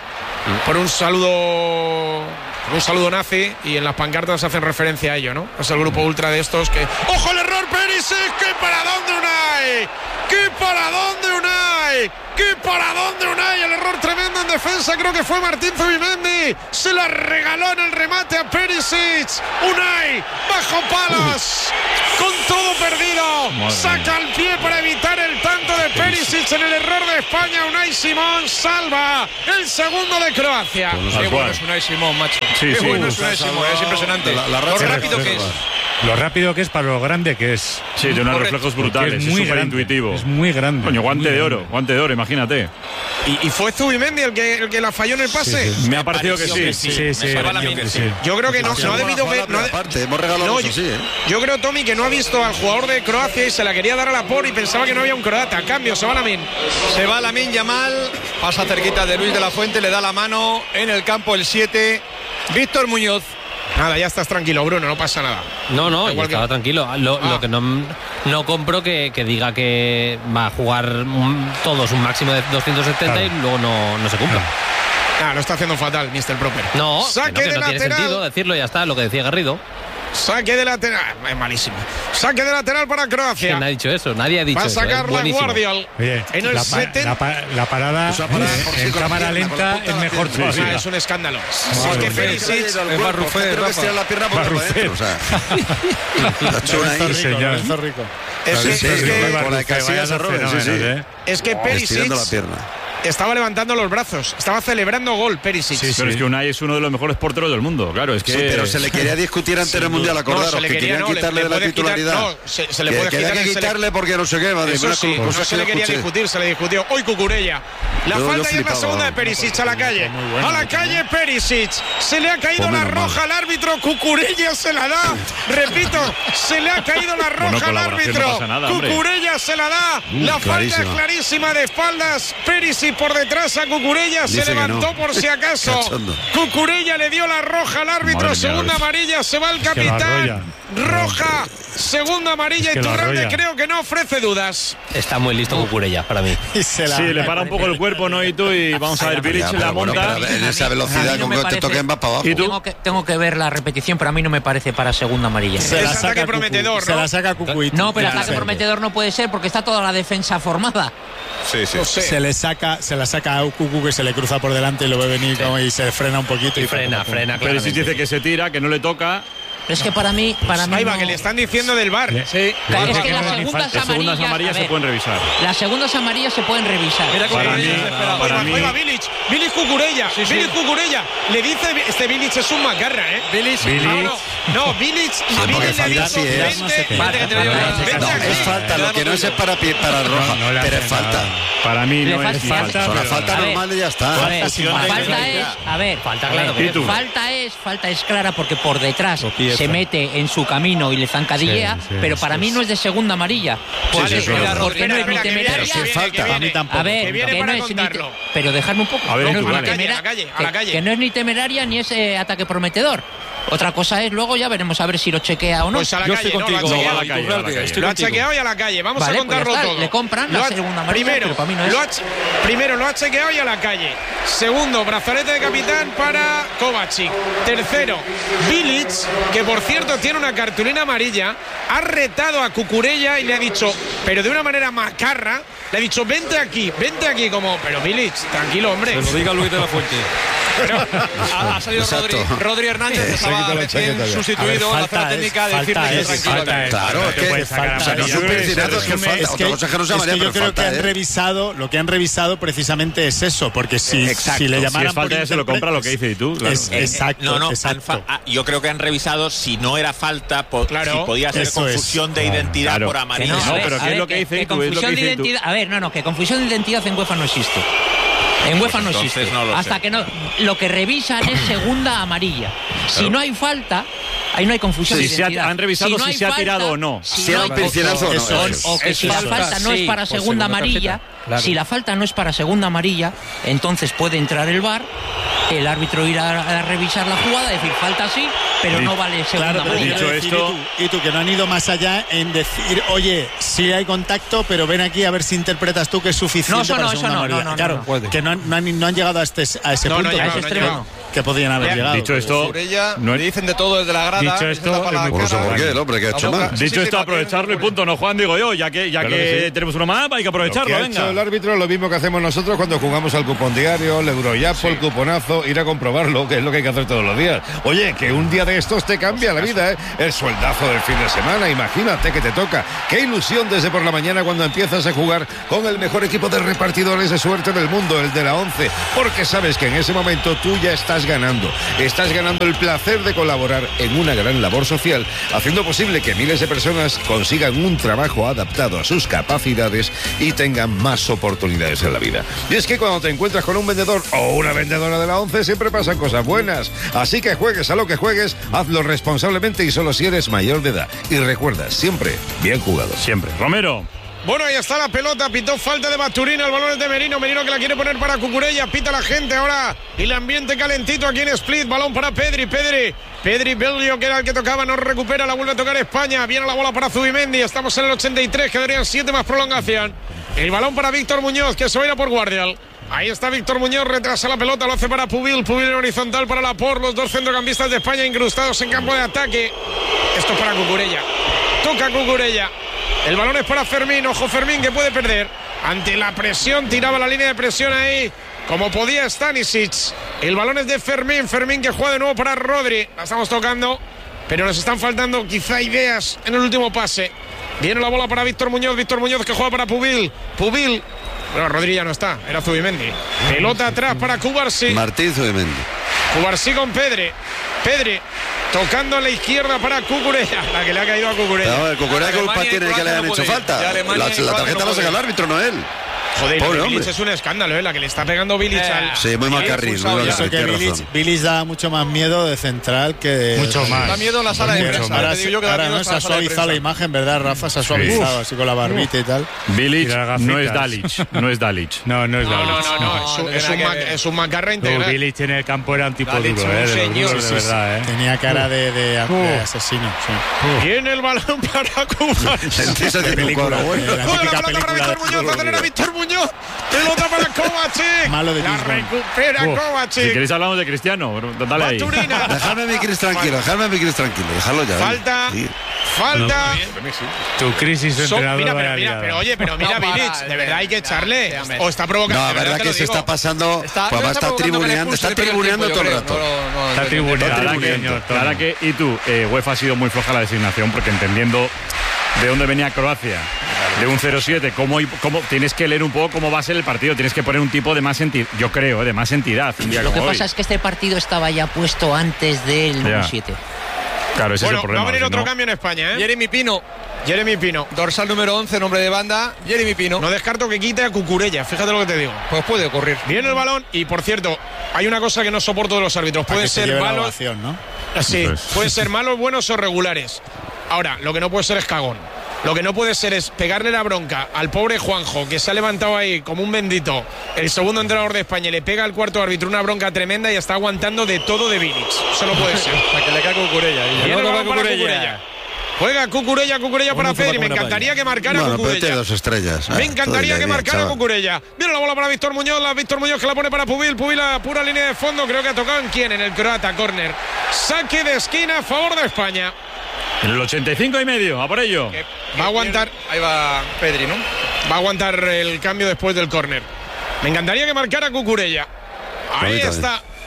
un saludo nazi y en las pancartas hacen referencia a ello, ¿no? Es el grupo ultra de estos que... ¡Ojo el error, Perisic! ¡Qué paradón de Unai! ¡Qué paradón de Unai! ¡Qué paradón de Unai! El error tremendo en defensa, creo que fue Martín Zubimendi. Se la regaló en el remate a Perisic. Unai, bajo palas, con todo perdido. Saca el pie para evitar el tanto de Perisic en el error de España. Unai Simón salva el segundo de Croacia. Qué bueno es Unai Simón, macho. Sí, Qué bueno es Unai Simón, es impresionante. Lo rápido que es. Lo rápido que es para lo grande que es. Sí, tiene unos reflejos brutales, es súper intuitivo. Es muy grande. Coño, guante de oro, imagínate. ¿Y fue Zubimendi el que la falló en el pase? Sí. Me ha parecido que sí. Sí. Yo creo que no ha debido ver. Hemos regalado yo creo, Tommy, que no ha visto al jugador de Croacia y se la quería dar a Laporte y pensaba que no había un croata. A cambio, se va Lamine Yamal, pasa cerquita de Luis de la Fuente, le da la mano en el campo el 7, Víctor Muñoz. Nada, ya estás tranquilo, Bruno, no pasa nada. No, estaba tranquilo. Lo que no compro que diga que va a jugar todos un máximo de 270 y luego no se cumpla. Lo está haciendo fatal, Mr. Proper. No, saque de no lateral. Tiene sentido decirlo, ya está, lo que decía Garrido. Saque de lateral, es malísimo. Saque de lateral para Croacia. ¿Quién ha dicho eso? Nadie ha dicho eso. Va a sacar la Guardiol. Oye, en el la parada en cámara lenta es mejor todavía. Es un escándalo. Es que Perisic es Barrufet. Creo que estira la pierna por adentro. O sea, la chuna ahí. Señor. Es que Perisic estaba levantando los brazos, estaba celebrando gol Perisic. Pero es que Unai es uno de los mejores porteros del mundo, claro. Es que... Sí, pero se le quería discutir ante el Mundial, acordaros, que querían quitarle de la titularidad. Se le puede quitarle porque no sé qué. Eso sí, no se le quería discutir, se le discutió. Hoy Cucurella. La falta y es la segunda de Perisic a la calle. A la calle Perisic. Se le ha caído la roja al árbitro. Cucurella se la da. Repito, se le ha caído la roja al árbitro. Cucurella se la da. La falta es clarísima de espaldas. Perisic por detrás a Cucurella, se levantó por si acaso. Cucurella le dio la roja al árbitro, segunda amarilla, se va el capitán. Roja, segunda amarilla, y Iturralde creo que no ofrece dudas. Está muy listo Cucurella para mí. Sí, le para un poco el cuerpo, ¿no? Y tú, y vamos a ver, Bilic la monta. En esa velocidad, como que te toquen más para abajo. Tengo que ver la repetición, pero a mí no me parece para segunda amarilla. Se la saca prometedor, ¿no? Se la saca Cucuito. No, pero ataque prometedor no puede ser porque está toda la defensa formada. Sí. Se la saca a Cucu, que se le cruza por delante y lo ve venir y se frena un poquito. Y frena. Pero si dice que se tira, que no le toca. Es que para mí ahí va, que le están diciendo del VAR. Sí. Es que las segundas amarillas se pueden revisar. Las segundas amarillas se pueden revisar. Mira para mí. Ahí va Bilic Cucurella. Bilic Cucurella. Le dice, este Bilic es un macarra, ¿eh? Bilic le ha dicho, es falta, lo que no es para roja, pero es falta. Para mí no es falta. Una falta normal y ya está. Falta es clara porque por detrás se mete en su camino y le zancadillea, pero para mí no es de segunda amarilla. Porque no es ni temeraria. Falta. A mí tampoco. A ver, que no es ni pero dejadme un poco. A la calle. Que no es ni temeraria ni es ataque prometedor. Otra cosa es, luego ya veremos a ver si lo chequea o no. Pues a la calle, estoy contigo. Lo ha chequeado y a la calle. Vamos a contarlo todo. Le compran la segunda amarilla, pero para mí no es. Primero lo ha chequeado y a la calle. Segundo, brazalete de capitán para Kovacic. Tercero, Bilic, que por cierto tiene una cartulina amarilla, ha retado a Cucurella y le ha dicho, pero de una manera macarra, le ha dicho, vente aquí, como, pero Bilic, tranquilo, hombre. Se lo diga Luis de la Fuente. Ha salido Rodri Hernández, que estaba recién sustituido a la zona técnica de decirle tranquilo. Claro, es que yo creo que han revisado, lo que han revisado precisamente es eso, porque si le llamaran si es falta ya se lo compra lo que dice tú. Claro. Exacto. Yo creo que han revisado si no era falta, si podía ser confusión de identidad por amarilla. No, pero ¿qué es lo que dice tú? A ver, que confusión de identidad en UEFA no existe. En UEFA no existe. Hasta que no. Lo que revisan es segunda amarilla. Si no hay falta, ahí no hay confusión de identidad. Han revisado si se ha tirado o no. Si era un pincelazo o no. O que si la falta no es para segunda amarilla. Si la falta no es para segunda amarilla, entonces puede entrar el VAR, el árbitro irá a revisar la jugada, decir falta sí, pero no vale segunda amarilla. Dicho esto, y tú que no han ido más allá en decir, oye, sí hay contacto, pero ven aquí a ver si interpretas tú que es suficiente para segunda amarilla. Claro, que no han llegado a ese punto. A ese extremo. Que podían haber llegado. Dicho esto, le dicen de todo desde la grada. Dicho esto, ¿por qué el hombre que ha hecho mal? Dicho esto, aprovecharlo y punto. No, Juan, digo yo, ya que tenemos uno más, hay que aprovecharlo. Venga. El árbitro lo mismo que hacemos nosotros cuando jugamos al cupón diario, el Eurojackpot, el cuponazo, ir a comprobarlo, que es lo que hay que hacer todos los días. Oye, que un día de estos te cambia la vida, ¿eh? El sueldazo del fin de semana, imagínate que te toca. Qué ilusión desde por la mañana cuando empiezas a jugar con el mejor equipo de repartidores de suerte del mundo, el de la 11, porque sabes que en ese momento tú ya estás ganando. Estás ganando el placer de colaborar en una gran labor social, haciendo posible que miles de personas consigan un trabajo adaptado a sus capacidades y tengan más oportunidades en la vida. Y es que cuando te encuentras con un vendedor o una vendedora de la 11 siempre pasan cosas buenas. Así que juegues a lo que juegues, hazlo responsablemente y solo si eres mayor de edad. Y recuerda, siempre bien jugado. Siempre. Romero. Bueno, ahí está la pelota, pitó falta de Basturina, el balón es de Merino que la quiere poner para Cucurella, pita la gente ahora, y el ambiente calentito aquí en Split, balón para Pedri Belio, que era el que tocaba, no recupera, la vuelve a tocar España, viene la bola para Zubimendi, estamos en el 83, quedarían 7 más prolongación, el balón para Víctor Muñoz, que se va a ir a por Guardial. Ahí está Víctor Muñoz, retrasa la pelota, lo hace para Pubil en horizontal para Laporte, los dos centrocampistas de España incrustados en campo de ataque. Esto es para Cucurella, toca Cucurella. El balón es para Fermín, ojo Fermín que puede perder. Ante la presión, tiraba la línea de presión ahí, como podía Stanisic. El balón es de Fermín que juega de nuevo para Rodri. La estamos tocando, pero nos están faltando quizá ideas en el último pase. Viene la bola para Víctor Muñoz que juega para Pubil. Bueno, Rodri ya no está, era Zubimendi. Pelota atrás para Cubarsí. Martín Zubimendi. Cubarsí con Pedri tocando a la izquierda para Cucurella, la que le ha caído a Cucurella. No, el Cucurella culpa tiene que le hayan hecho falta. La tarjeta la saca el árbitro, no él. Joder, Bilic es un escándalo, la que le está pegando Bilic al... Sí, muy mal carril. Eso que Bilic da mucho más miedo de central que de... Mucho más. Da miedo en la sala de prensa. Ahora no se ha suavizado la imagen, ¿verdad, Rafa? Se ha suavizado así con la barbita y tal. Bilic no es Dalic. No es Dalic. No. Es un macarra integral. Bilic en el campo era un tipo duro, de verdad, Tenía cara de asesino. Viene el balón para Cuba. Esa película, la pelota para Víctor Muñoz. Pelota para Kovacic. Malo de la recupera Kovacic. Si queréis hablamos de Cristiano, dale ahí. Dejadme a mi Cris tranquilo, dejadlo ya. Falta. Tu crisis de entrenador. Pero mira Bilic, de verdad hay que echarle. O está provocando. No, la verdad que se está pasando. Está tribuneando todo el rato. Está tribuneando. Claro que, y tú, UEFA ha sido muy floja la designación porque entendiendo de dónde venía Croacia, de un 0-7, cómo tienes que leer un poco cómo va a ser el partido, tienes que poner un tipo de más entidad, yo creo, de más entidad. Lo que pasa es que este partido estaba ya puesto antes del 1-7. Claro, ese es el problema. Va a venir otro cambio en España, Jeremy Pino, dorsal número 11, nombre de banda, Jeremy Pino. No descarto que quite a Cucurella, fíjate lo que te digo. Pues puede ocurrir. Viene el balón y, por cierto, hay una cosa que no soporto de los árbitros. Pueden ser malos, ¿no? Sí, pueden ser malos, buenos o regulares. Ahora, lo que no puede ser es cagón. Lo que no puede ser es pegarle la bronca al pobre Juanjo, que se ha levantado ahí como un bendito, el segundo entrenador de España, y le pega al cuarto árbitro una bronca tremenda y está aguantando de todo de Bilic. Eso no puede ser. Para que le caiga Cucurella. Juega Cucurella para Pedri. Me encantaría que marcara Cucurella. Tiene 2 estrellas. Me encantaría que marcara Cucurella. Viene la bola para Víctor Muñoz que la pone para Pubil a pura línea de fondo. Creo que ha tocado en quién, en el croata, córner. Saque de esquina a favor de España. En el 85,5, a por ello. Va a aguantar. Ahí va Pedri, ¿no? Va a aguantar el cambio después del córner. Me encantaría que marcara Cucurella. Ahí está.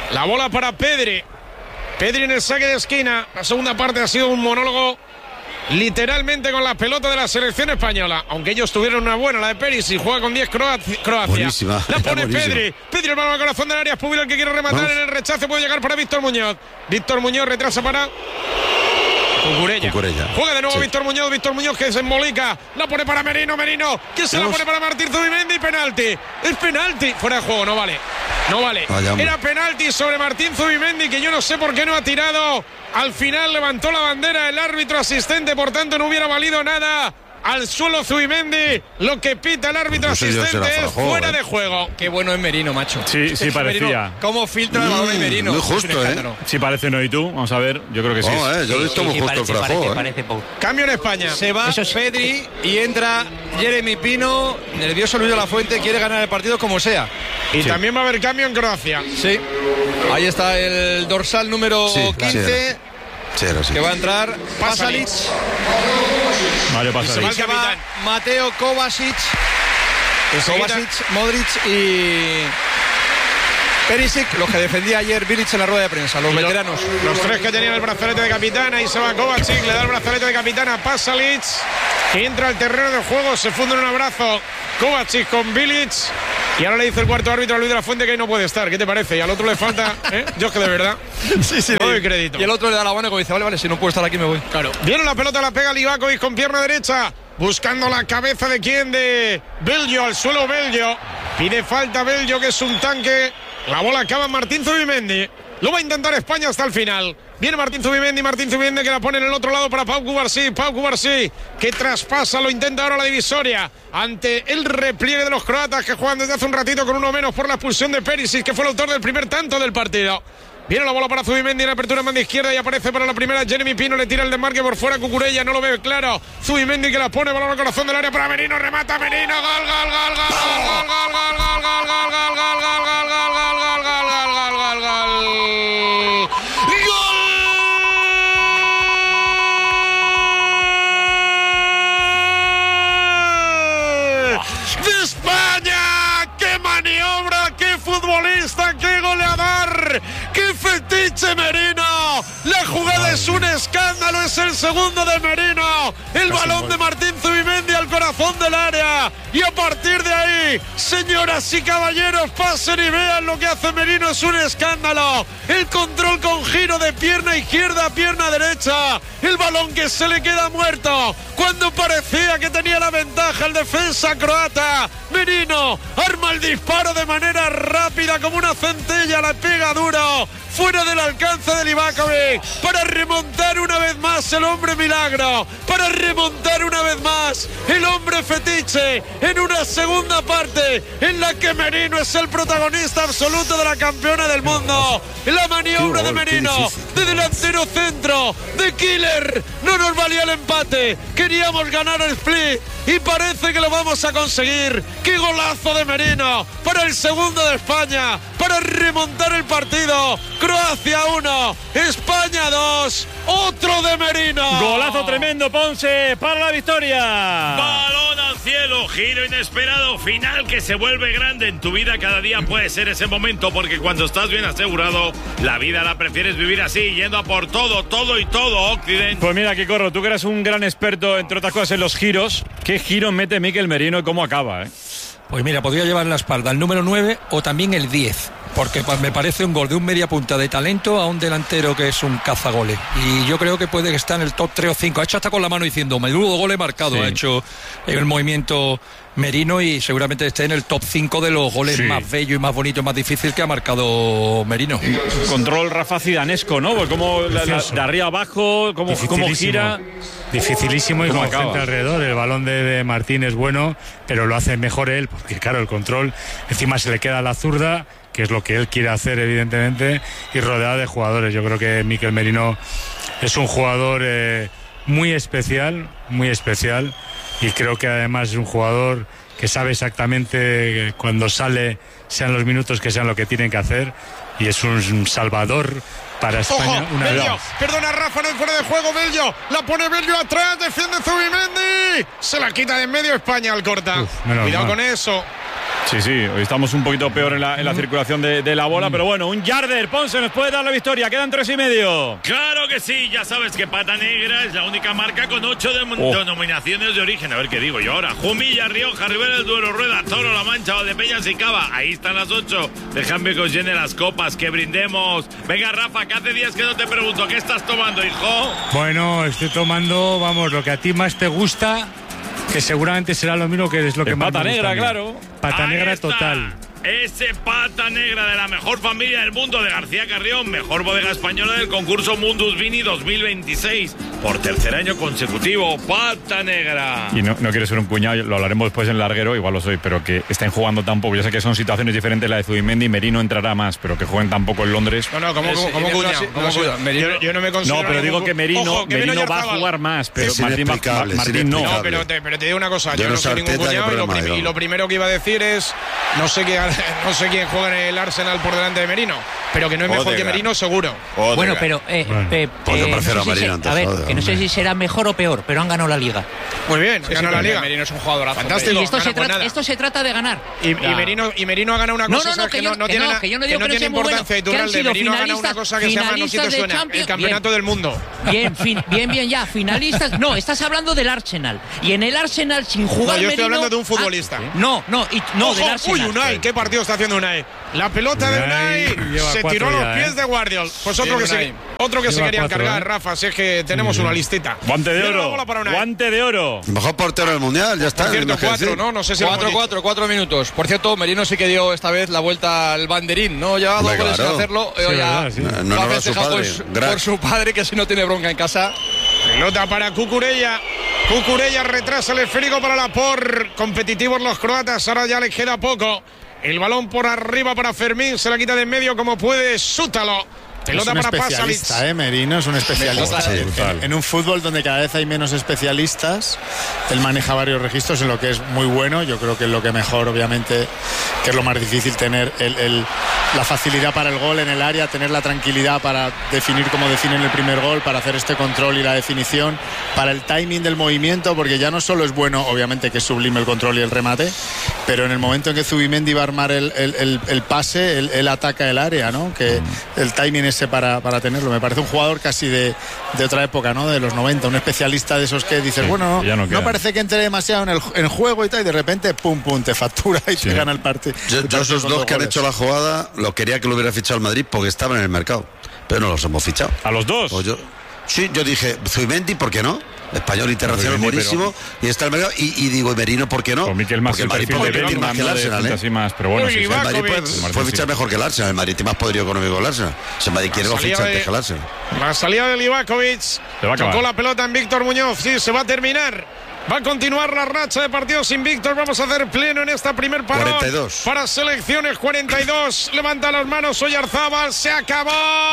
La bola para Pedri. Pedri en el saque de esquina. La segunda parte ha sido un monólogo literalmente con la pelota de la selección española. Aunque ellos tuvieron una buena, la de Perisic, juega con 10 Croacia. Buenísima, la pone buenísima. Pedri el balón al corazón del área. Es Pubil el que quiere rematar. Vamos. En el rechace puede llegar para Víctor Muñoz. Víctor Muñoz retrasa para Cucurella. Juega de nuevo Sí. Víctor Muñoz que se embolica. La pone para Merino, que se la pone para Martín Zubimendi. Penalti. Es penalti. Fuera de juego, no vale. Vaya, Era penalti sobre Martín Zubimendi, que yo no sé por qué no ha tirado. Al final levantó la bandera el árbitro asistente, por tanto no hubiera valido nada. Al suelo Zubimendi, lo que pita el árbitro asistente es fuera de juego. Qué bueno es Merino, macho. Sí, parecía. Merino, ¿cómo filtra el balón de Merino? Muy justo, Sí parece, ¿no? ¿Y tú? Vamos a ver, yo creo que sí. Yo lo he visto muy justo el Frajó. Cambio en España. Se va Pedri y entra Jeremy Pino. Nervioso Luis de la Fuente, quiere ganar el partido como sea. Y también va a haber cambio en Croacia. Sí. Ahí está el dorsal número 15. Que va a entrar Pasalic. Mario Pasalic. Se va Mateo Kovacic, Modric y Perisic, los que defendía ayer Bilic en la rueda de prensa, los veteranos. Los tres que tenían el brazalete de capitán. Ahí se va Kovacic, le da el brazalete de capitán a Pasalic, que entra al terreno de juego, se funde en un abrazo Kovacic con Bilic. Y ahora le dice el cuarto árbitro a Luis de la Fuente que ahí no puede estar. ¿Qué te parece? Y al otro le falta, Yo es que de verdad sí. no doy crédito. Y el otro le da la mano y dice, vale, si no puedo estar aquí me voy. Claro. Viene la pelota, la pega Livakovic con pierna derecha, buscando la cabeza de quién, de Belgio, al suelo Belgio. Pide falta Belgio, que es un tanque. La bola acaba en Martín Zubimendi. Lo va a intentar España hasta el final. Viene Martín Zubimendi que la pone en el otro lado para Pau Cubarsí, que traspasa, lo intenta ahora la divisoria ante el repliegue de los croatas, que juegan desde hace un ratito con uno menos por la expulsión de Perisic, que fue el autor del primer tanto del partido. Viene la bola para Zubimendi en apertura en banda izquierda y aparece para la primera Jeremy Pino, le tira el desmarque por fuera Cucurella, no lo ve claro. Zubimendi que la pone, balón al corazón del área para Merino, remata Merino, de España. ¡Qué maniobra! ¡Qué futbolista! ¡Qué goleador! ¡Qué fetiche Merino! La jugada es un escándalo, es el segundo de Merino. El balón de Martín Zubimendi al corazón del área. Y a partir de ahí, señoras y caballeros, pasen y vean lo que hace Merino, es un escándalo. El control con giro de pierna izquierda a pierna derecha. El balón que se le queda muerto cuando parecía que tenía la ventaja el defensa croata. Merino arma el disparo de manera rápida como una centella, la pega duro, fuera del alcance de Livakovic, para remontar una vez más el hombre milagro, para remontar una vez más el hombre fetiche en una segunda parte en la que Merino es el protagonista absoluto de la campeona del mundo. La maniobra de Merino, de delantero centro, de killer, no nos valía el empate, queríamos ganar el split y parece que lo vamos a conseguir. ¡Qué golazo de Merino! Para el segundo de España, para remontar el partido. Croacia 1, España 2, otro de Merino. Golazo tremendo, Ponce, para la victoria. Balón al cielo, giro inesperado, final que se vuelve grande en tu vida. Cada día puede ser ese momento, porque cuando estás bien asegurado, la vida la prefieres vivir así, yendo a por todo, Occidente. Pues mira, Kikorro, tú que eres un gran experto, entre otras cosas, en los giros. ¿Qué giro mete Mikel Merino y cómo acaba, Pues mira, podría llevar en la espalda el número 9 o también el 10, porque me parece un gol de un media punta de talento a un delantero que es un cazagoles. Y yo creo que puede estar en el top 3 o 5. Ha hecho hasta con la mano diciendo, menudo gol he marcado. Sí. Ha hecho el movimiento Merino y seguramente esté en el top 5 de los goles más bellos y más bonitos, más difíciles que ha marcado Merino. Control Rafa Zidanesco, ¿no? Pues como de arriba abajo, cómo gira. Dificilísimo y como gente alrededor. El balón de Martín es bueno, pero lo hace mejor él, porque claro, el control encima se le queda a la zurda, que es lo que él quiere hacer evidentemente, y rodeado de jugadores. Yo creo que Mikel Merino es un jugador muy especial, y creo que además es un jugador que sabe exactamente cuando sale, sean los minutos que sean lo que tienen que hacer, y es un salvador para España. Ojo, Belgio, perdona Rafa, no es fuera de juego Belgio, la pone Belgio atrás, defiende Zubimendi, se la quita de en medio España al corta. Cuidado con eso. Sí, hoy estamos un poquito peor en la circulación de la bola, pero bueno, un yarder, Ponce nos puede dar la victoria, quedan 3,5. Claro que sí, ya sabes que Pata Negra es la única marca con 8 denominaciones de origen. A ver qué digo yo ahora. Jumilla, Rioja, Ribera del Duero, Rueda, Toro, La Mancha, Valdepeñas y Cava. Ahí están las 8. Déjame que os llene las copas, que brindemos. Venga, Rafa, que hace días que no te pregunto, ¿qué estás tomando, hijo? Bueno, estoy tomando, vamos, lo que a ti más te gusta, que seguramente será lo mismo que es lo que más Pata me gusta. Negra, claro. Pata Ahí Negra está. total. Ese Pata Negra de la mejor familia del mundo de García Carrión, mejor bodega española del concurso Mundus Vini 2026. Por tercer año consecutivo, Pata Negra. Y no quiero ser un cuñado, lo hablaremos después en larguero, igual lo soy, pero que estén jugando tan poco. Yo sé que son situaciones diferentes, la de Zubimendi, Merino entrará más, pero que jueguen tan poco en Londres. No, como cuñado. Yo no me considero. No, pero digo que Merino, Ojo, que Merino va a jugar más, pero Martín no. No, pero te digo una cosa, yo no soy ningún cuñado y lo primero que iba a decir es, no sé quién juega en el Arsenal por delante de Merino, pero que no es mejor que Merino seguro. Bueno, pero yo prefiero a Merino antes. A ver, que no sé si será mejor o peor, pero han ganado la Liga. Muy bien, ganó la Liga. Merino es un jugador fantástico. Y esto se trata de ganar. Y Merino ha ganado una cosa que no tiene importancia editorial. Merino ha ganado una cosa que se llama, no sé si te suena, el campeonato del mundo. Bien, ya, finalistas. No, estás hablando del Arsenal. Y en el Arsenal, sin jugar No, yo estoy Merino, hablando de un futbolista. No, del Arsenal. Uy, Unai, qué partido está haciendo Unai. La pelota de Unai se tiró a los pies de Guardiol. Pues otro que se quería encargar, Rafa, si es que tenemos una listita. Guante de oro. Guante de oro. Mejor portero del mundial, ya está. Por cierto, 4, ¿no? No sé si 4 minutos. Por cierto, Merino sí que dio esta vez la vuelta al banderín, ¿no? Llevaba 2 goles sin hacerlo. No lo ha era su festejado padre. por su padre, que si no tiene bronca en casa. Pelota para Cucurella. Cucurella retrasa el esférico para Laporte. Competitivos los croatas, ahora ya les queda poco. El balón por arriba para Fermín, se la quita de en medio como puede Sútalo. Pelota para especialista, Merino es un especialista. Sí, en un fútbol donde cada vez hay menos especialistas, él maneja varios registros en lo que es muy bueno. Yo creo que es lo que mejor, obviamente, que es lo más difícil, tener la facilidad para el gol en el área, tener la tranquilidad para definir como definen el primer gol, para hacer este control y la definición, para el timing del movimiento, porque ya no solo es bueno, obviamente, que es sublime el control y el remate, pero en el momento en que Zubimendi va a armar el pase, él ataca el área, ¿no? Que el timing ese para tenerlo. Me parece un jugador casi de otra época, ¿no? De los 90, un especialista de esos que dices, bueno, no parece que entre demasiado en el juego y tal, y de repente, pum, te factura y te gana el partido. Yo esos dos que han hecho la jugada, lo quería que lo hubiera fichado el Madrid porque estaban en el mercado, pero no los hemos fichado. ¿A los dos? Pues yo dije, Zubimendi, ¿por qué no? Español internacional buenísimo, y está el mercado, y digo, Merino, ¿por qué no? Porque el Madrid puede pedir más que el Arsenal, más, pero bueno, el Madrid puede fichar mejor que el Arsenal. El Madrid tiene más poderío económico que el Arsenal. Si el Madrid quiere, lo ficha antes que el Arsenal. La salida de Livakovic, tocó la pelota en Víctor Muñoz. Sí, se va a terminar. Va a continuar la racha de partidos invictos. Vamos a hacer pleno en esta primer parón. 42. Para selecciones, 42. Levanta las manos Oyarzábal. Se acabó.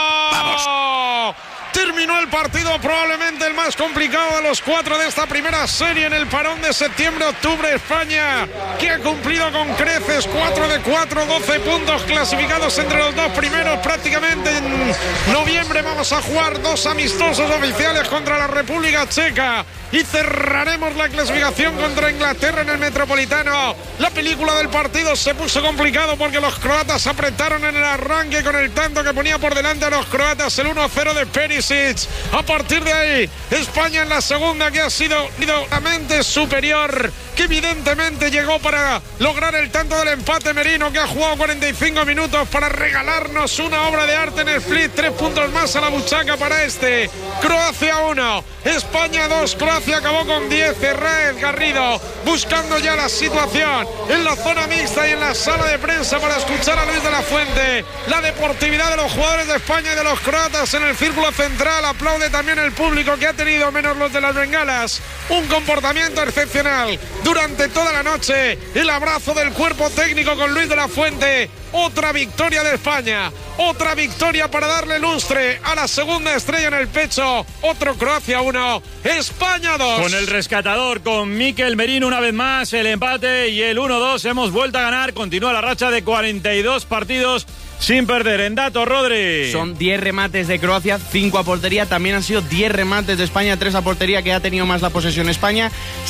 ¡Vamos! Terminó el partido, probablemente el más complicado de los 4 de esta primera serie en el parón de septiembre-octubre. España, que ha cumplido con creces, 4 de 4, 12 puntos clasificados entre los dos primeros. Prácticamente en noviembre vamos a jugar 2 amistosos oficiales contra la República Checa y cerraremos la clasificación contra Inglaterra en el Metropolitano. La película del partido se puso complicado porque los croatas apretaron en el arranque con el tanto que ponía por delante a los croatas, el 1-0 de Perisic. A partir de ahí, España en la segunda, que ha sido claramente superior, que evidentemente llegó para lograr el tanto del empate. Merino, que ha jugado 45 minutos para regalarnos una obra de arte en el split. 3 puntos más a la buchaca para este. Croacia 1, España 2. Croacia acabó con 10. Raed Garrido buscando ya la situación en la zona mixta y en la sala de prensa para escuchar a Luis de la Fuente. La deportividad de los jugadores de España y de los croatas en el círculo central. Aplaude también el público, que ha tenido, menos los de las bengalas, un comportamiento excepcional durante toda la noche. El abrazo del cuerpo técnico con Luis de la Fuente. Otra victoria de España, otra victoria para darle lustre a la segunda estrella en el pecho. Otro Croacia 1, España 2. Con el rescatador, con Mikel Merino una vez más, el empate y el 1-2. Hemos vuelto a ganar. Continúa la racha de 42 partidos sin perder. En datos, Rodri. Son 10 remates de Croacia, 5 a portería. También han sido 10 remates de España, 3 a portería, que ha tenido más la posesión España.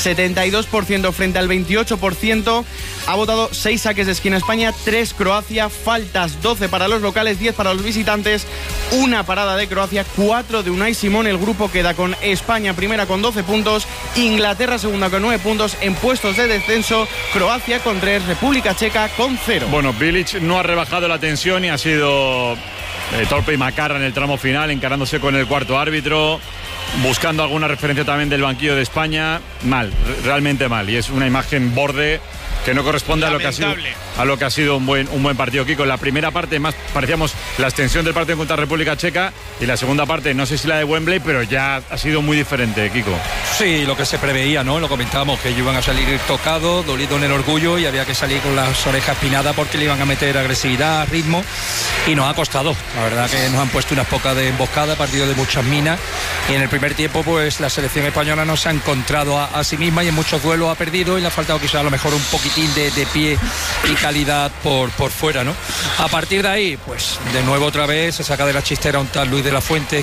72% frente al 28%. Ha votado 6 saques de esquina España, 3 Croacia. Faltas 12 para los locales, 10 para los visitantes. Una parada de Croacia, 4 de Unai Simón. El grupo queda con España primera con 12 puntos, Inglaterra segunda con 9 puntos. En puestos de descenso, Croacia con 3, República Checa con 0. Bueno, Bilic no ha rebajado la tensión y ha sido torpe y macarra en el tramo final, encarándose con el cuarto árbitro, buscando alguna referencia también del banquillo de España. Mal, realmente mal, y es una imagen borde que no corresponde a lo que ha sido un buen partido, Kiko. En la primera parte más parecíamos la extensión del partido contra República Checa, y la segunda parte no sé si la de Wembley, pero ya ha sido muy diferente, Kiko. Sí, lo que se preveía, ¿no? Lo comentábamos, que ellos iban a salir tocados, dolidos en el orgullo, y había que salir con las orejas pinadas porque le iban a meter agresividad, ritmo, y nos ha costado. La verdad que nos han puesto unas pocas de emboscada, partido de muchas minas, y en el primer tiempo pues la selección española no se ha encontrado a sí misma, y en muchos duelos ha perdido, y le ha faltado quizás a lo mejor un poquitín de pie y calidad por fuera, ¿no? A partir de ahí, pues de nuevo otra vez se saca de la chistera un tal Luis de la Fuente,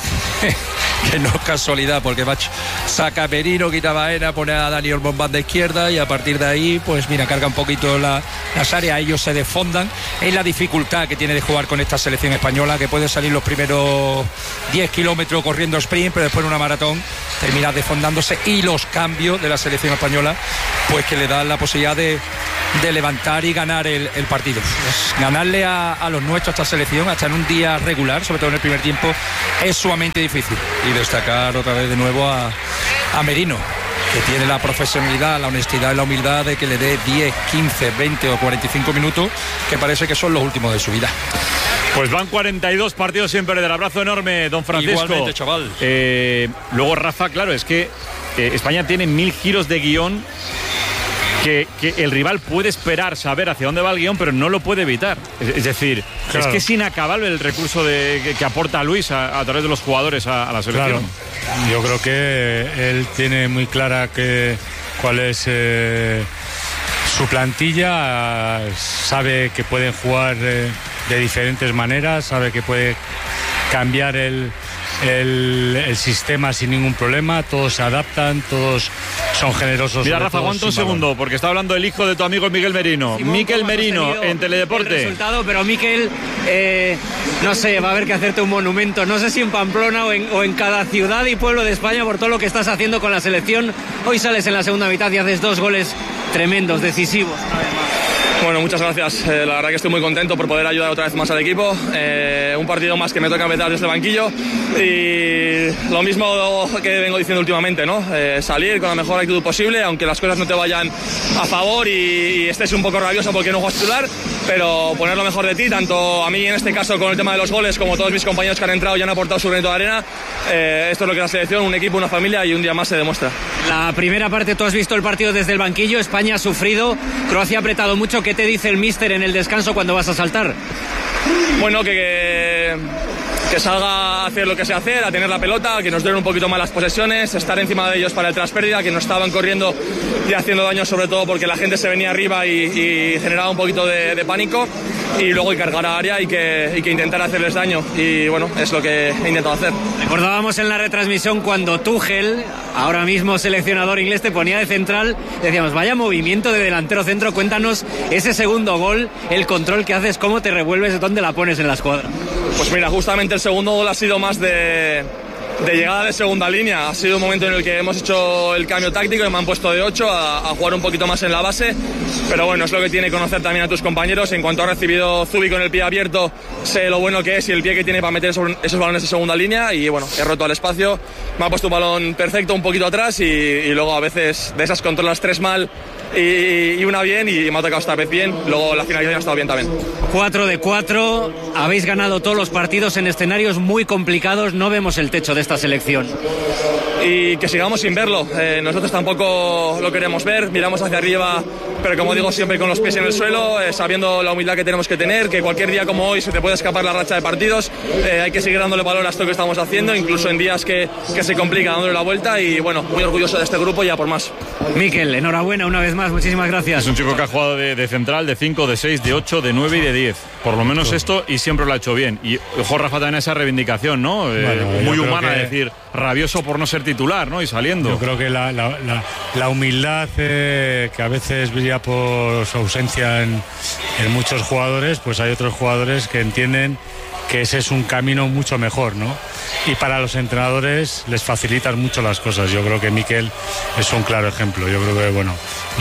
que no es casualidad, porque saca a Merino, quita Baena, pone a Dani Olmo en banda izquierda, y a partir de ahí, pues mira, carga un poquito las áreas, ellos se desfondan. Es la dificultad que tiene de jugar con esta selección española, que puede salir los primeros 10 kilómetros corriendo sprint, pero después en una maratón termina desfondándose, y los cambios de la selección española, pues que le dan la posibilidad de levantar y ganar el partido. Pues ganarle a los nuestros, a esta selección, hasta en un día regular, sobre todo en el primer tiempo, es sumamente difícil. Y destacar otra vez de nuevo a Merino, que tiene la profesionalidad, la honestidad y la humildad de que le dé 10, 15, 20 o 45 minutos, que parece que son los últimos de su vida. Pues van 42 partidos sin perder. Abrazo enorme, don Francisco. Igualmente, chaval. Luego, Rafa, claro, es que España tiene 1000 giros de guión, que el rival puede esperar saber hacia dónde va el guión, pero no lo puede evitar. Es decir, claro, es que es inacabable el recurso que aporta Luis a través de los jugadores a la selección. Claro. Yo creo que él tiene muy clara cuál es su plantilla, sabe que pueden jugar de diferentes maneras, sabe que puede cambiar el sistema sin ningún problema, todos se adaptan, todos son generosos. Mira, Rafa, aguanta un segundo, porque está hablando el hijo de tu amigo Miguel Merino. Miquel Merino, en Teledeporte. El resultado, pero Miquel, no sé, va a haber que hacerte un monumento, no sé si en Pamplona o en cada ciudad y pueblo de España, por todo lo que estás haciendo con la selección. Hoy sales en la segunda mitad y haces 2 goles tremendos, decisivos. Bueno, muchas gracias. La verdad que estoy muy contento por poder ayudar otra vez más al equipo. Un partido más que me toca empezar desde el banquillo, y lo mismo que vengo diciendo últimamente, ¿no? Salir con la mejor actitud posible, aunque las cosas no te vayan a favor y estés un poco rabioso porque no juegas titular, pero poner lo mejor de ti, tanto a mí en este caso con el tema de los goles, como todos mis compañeros que han entrado y han aportado su granito de arena. Esto es lo que es la selección, un equipo, una familia, y un día más se demuestra. La primera parte, tú has visto el partido desde el banquillo. España ha sufrido, Croacia ha apretado mucho. ¿Qué te dice el míster en el descanso cuando vas a saltar? Bueno, que salga a hacer lo que sé hacer, a tener la pelota, que nos den un poquito más las posesiones, estar encima de ellos para el traspérdida, que no estaban corriendo y haciendo daño, sobre todo porque la gente se venía arriba y generaba un poquito de pánico, y luego cargar a área y que intentar hacerles daño, y bueno, es lo que he intentado hacer. Recordábamos en la retransmisión cuando Tuchel, ahora mismo seleccionador inglés, te ponía de central, decíamos, vaya movimiento de delantero centro. Cuéntanos ese segundo gol, el control que haces, cómo te revuelves, dónde la pones en la escuadra. Pues mira, justamente el segundo gol ha sido más de llegada de segunda línea. Ha sido un momento en el que hemos hecho el cambio táctico y me han puesto de 8 a jugar un poquito más en la base, pero bueno, es lo que tiene conocer también a tus compañeros. En cuanto ha recibido Zubi con el pie abierto, sé lo bueno que es y el pie que tiene para meter esos balones de segunda línea, y bueno, he roto al espacio, me ha puesto un balón perfecto un poquito atrás, y luego a veces de esas controlas 3 mal y una bien, y me ha tocado esta vez bien. Luego la finalización ha estado bien también. 4 de 4, habéis ganado todos los partidos en escenarios muy complicados. No vemos el techo de esta selección. Y que sigamos sin verlo. Nosotros tampoco lo queremos ver, miramos hacia arriba, pero como digo, siempre con los pies en el suelo, sabiendo la humildad que tenemos que tener, que cualquier día como hoy se te puede escapar la racha de partidos. Hay que seguir dándole valor a esto que estamos haciendo, incluso en días que se complica, dándole la vuelta, y bueno, muy orgulloso de este grupo y a por más. Miquel, enhorabuena una vez más muchísimas gracias. Es un chico que ha jugado de central, de 5, de 6, de 8, de 9 y de 10. Por lo menos esto, y siempre lo ha hecho bien. Y ojo, Rafa, también esa reivindicación, ¿no? Muy humana, es decir, rabioso por no ser titular, ¿no? Y saliendo. Yo creo que la humildad que a veces brilla por su ausencia en muchos jugadores, pues hay otros jugadores que entienden que ese es un camino mucho mejor, ¿no? Y para los entrenadores les facilitan mucho las cosas. Yo creo que Mikel es un claro ejemplo. Yo creo que, bueno,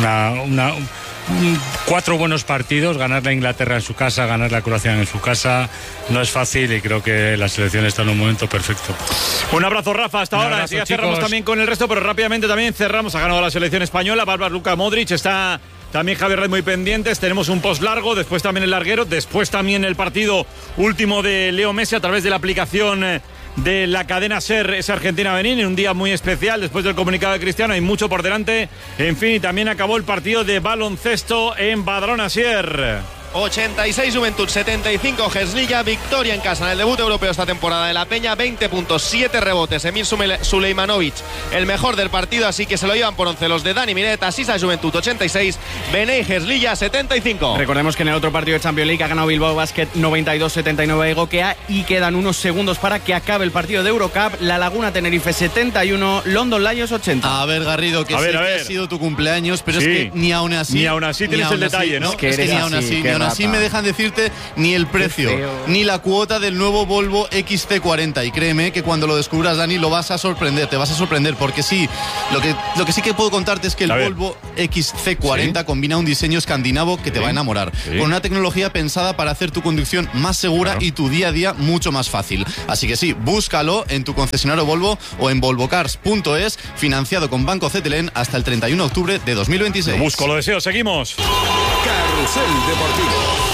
4 buenos partidos, ganar la Inglaterra en su casa, ganar la Croacia en su casa, no es fácil, y creo que la selección está en un momento perfecto. Un abrazo, Rafa, hasta ahora. Ya cerramos también con el resto, pero rápidamente también cerramos. Ha ganado la selección española, va Luka Modric, está también Javier Rey muy pendientes. Tenemos un post largo, después también el larguero, después también el partido último de Leo Messi a través de la aplicación de la cadena SER, esa Argentina-Benín, en un día muy especial después del comunicado de Cristiano. Hay mucho por delante. En fin, y también acabó el partido de baloncesto en Badalona, Asier. 86 Juventud, 75 Heslilla, victoria en casa en el debut europeo esta temporada de la Peña, 20 puntos, 7 rebotes, Emir Suleimanovic, el mejor del partido, así que se lo llevan por 11 los de Dani Miret. Asisa Juventud 86, Beney Heslilla 75. Recordemos que en el otro partido de Champions League ha ganado Bilbao Basket 92-79 a Egoquea, y quedan unos segundos para que acabe el partido de Eurocup. La Laguna Tenerife 71, London Lions 80. A ver, Garrido, que que ha sido tu cumpleaños, pero sí, es que ni aún así tienes el detalle, ¿no? Es que ni aún así me dejan decirte ni el precio ni la cuota del nuevo Volvo XC40, y créeme que cuando lo descubras, Dani, lo vas a sorprender, te vas a sorprender, porque sí, lo que sí que puedo contarte es que el Volvo XC40 combina un diseño escandinavo que te va a enamorar, con una tecnología pensada para hacer tu conducción más segura y tu día a día mucho más fácil. Así que sí, búscalo en tu concesionario Volvo o en volvocars.es, financiado con Banco Cetelén hasta el 31 de octubre de 2026. Lo busco, lo deseo, seguimos. Carrusel Deportivo.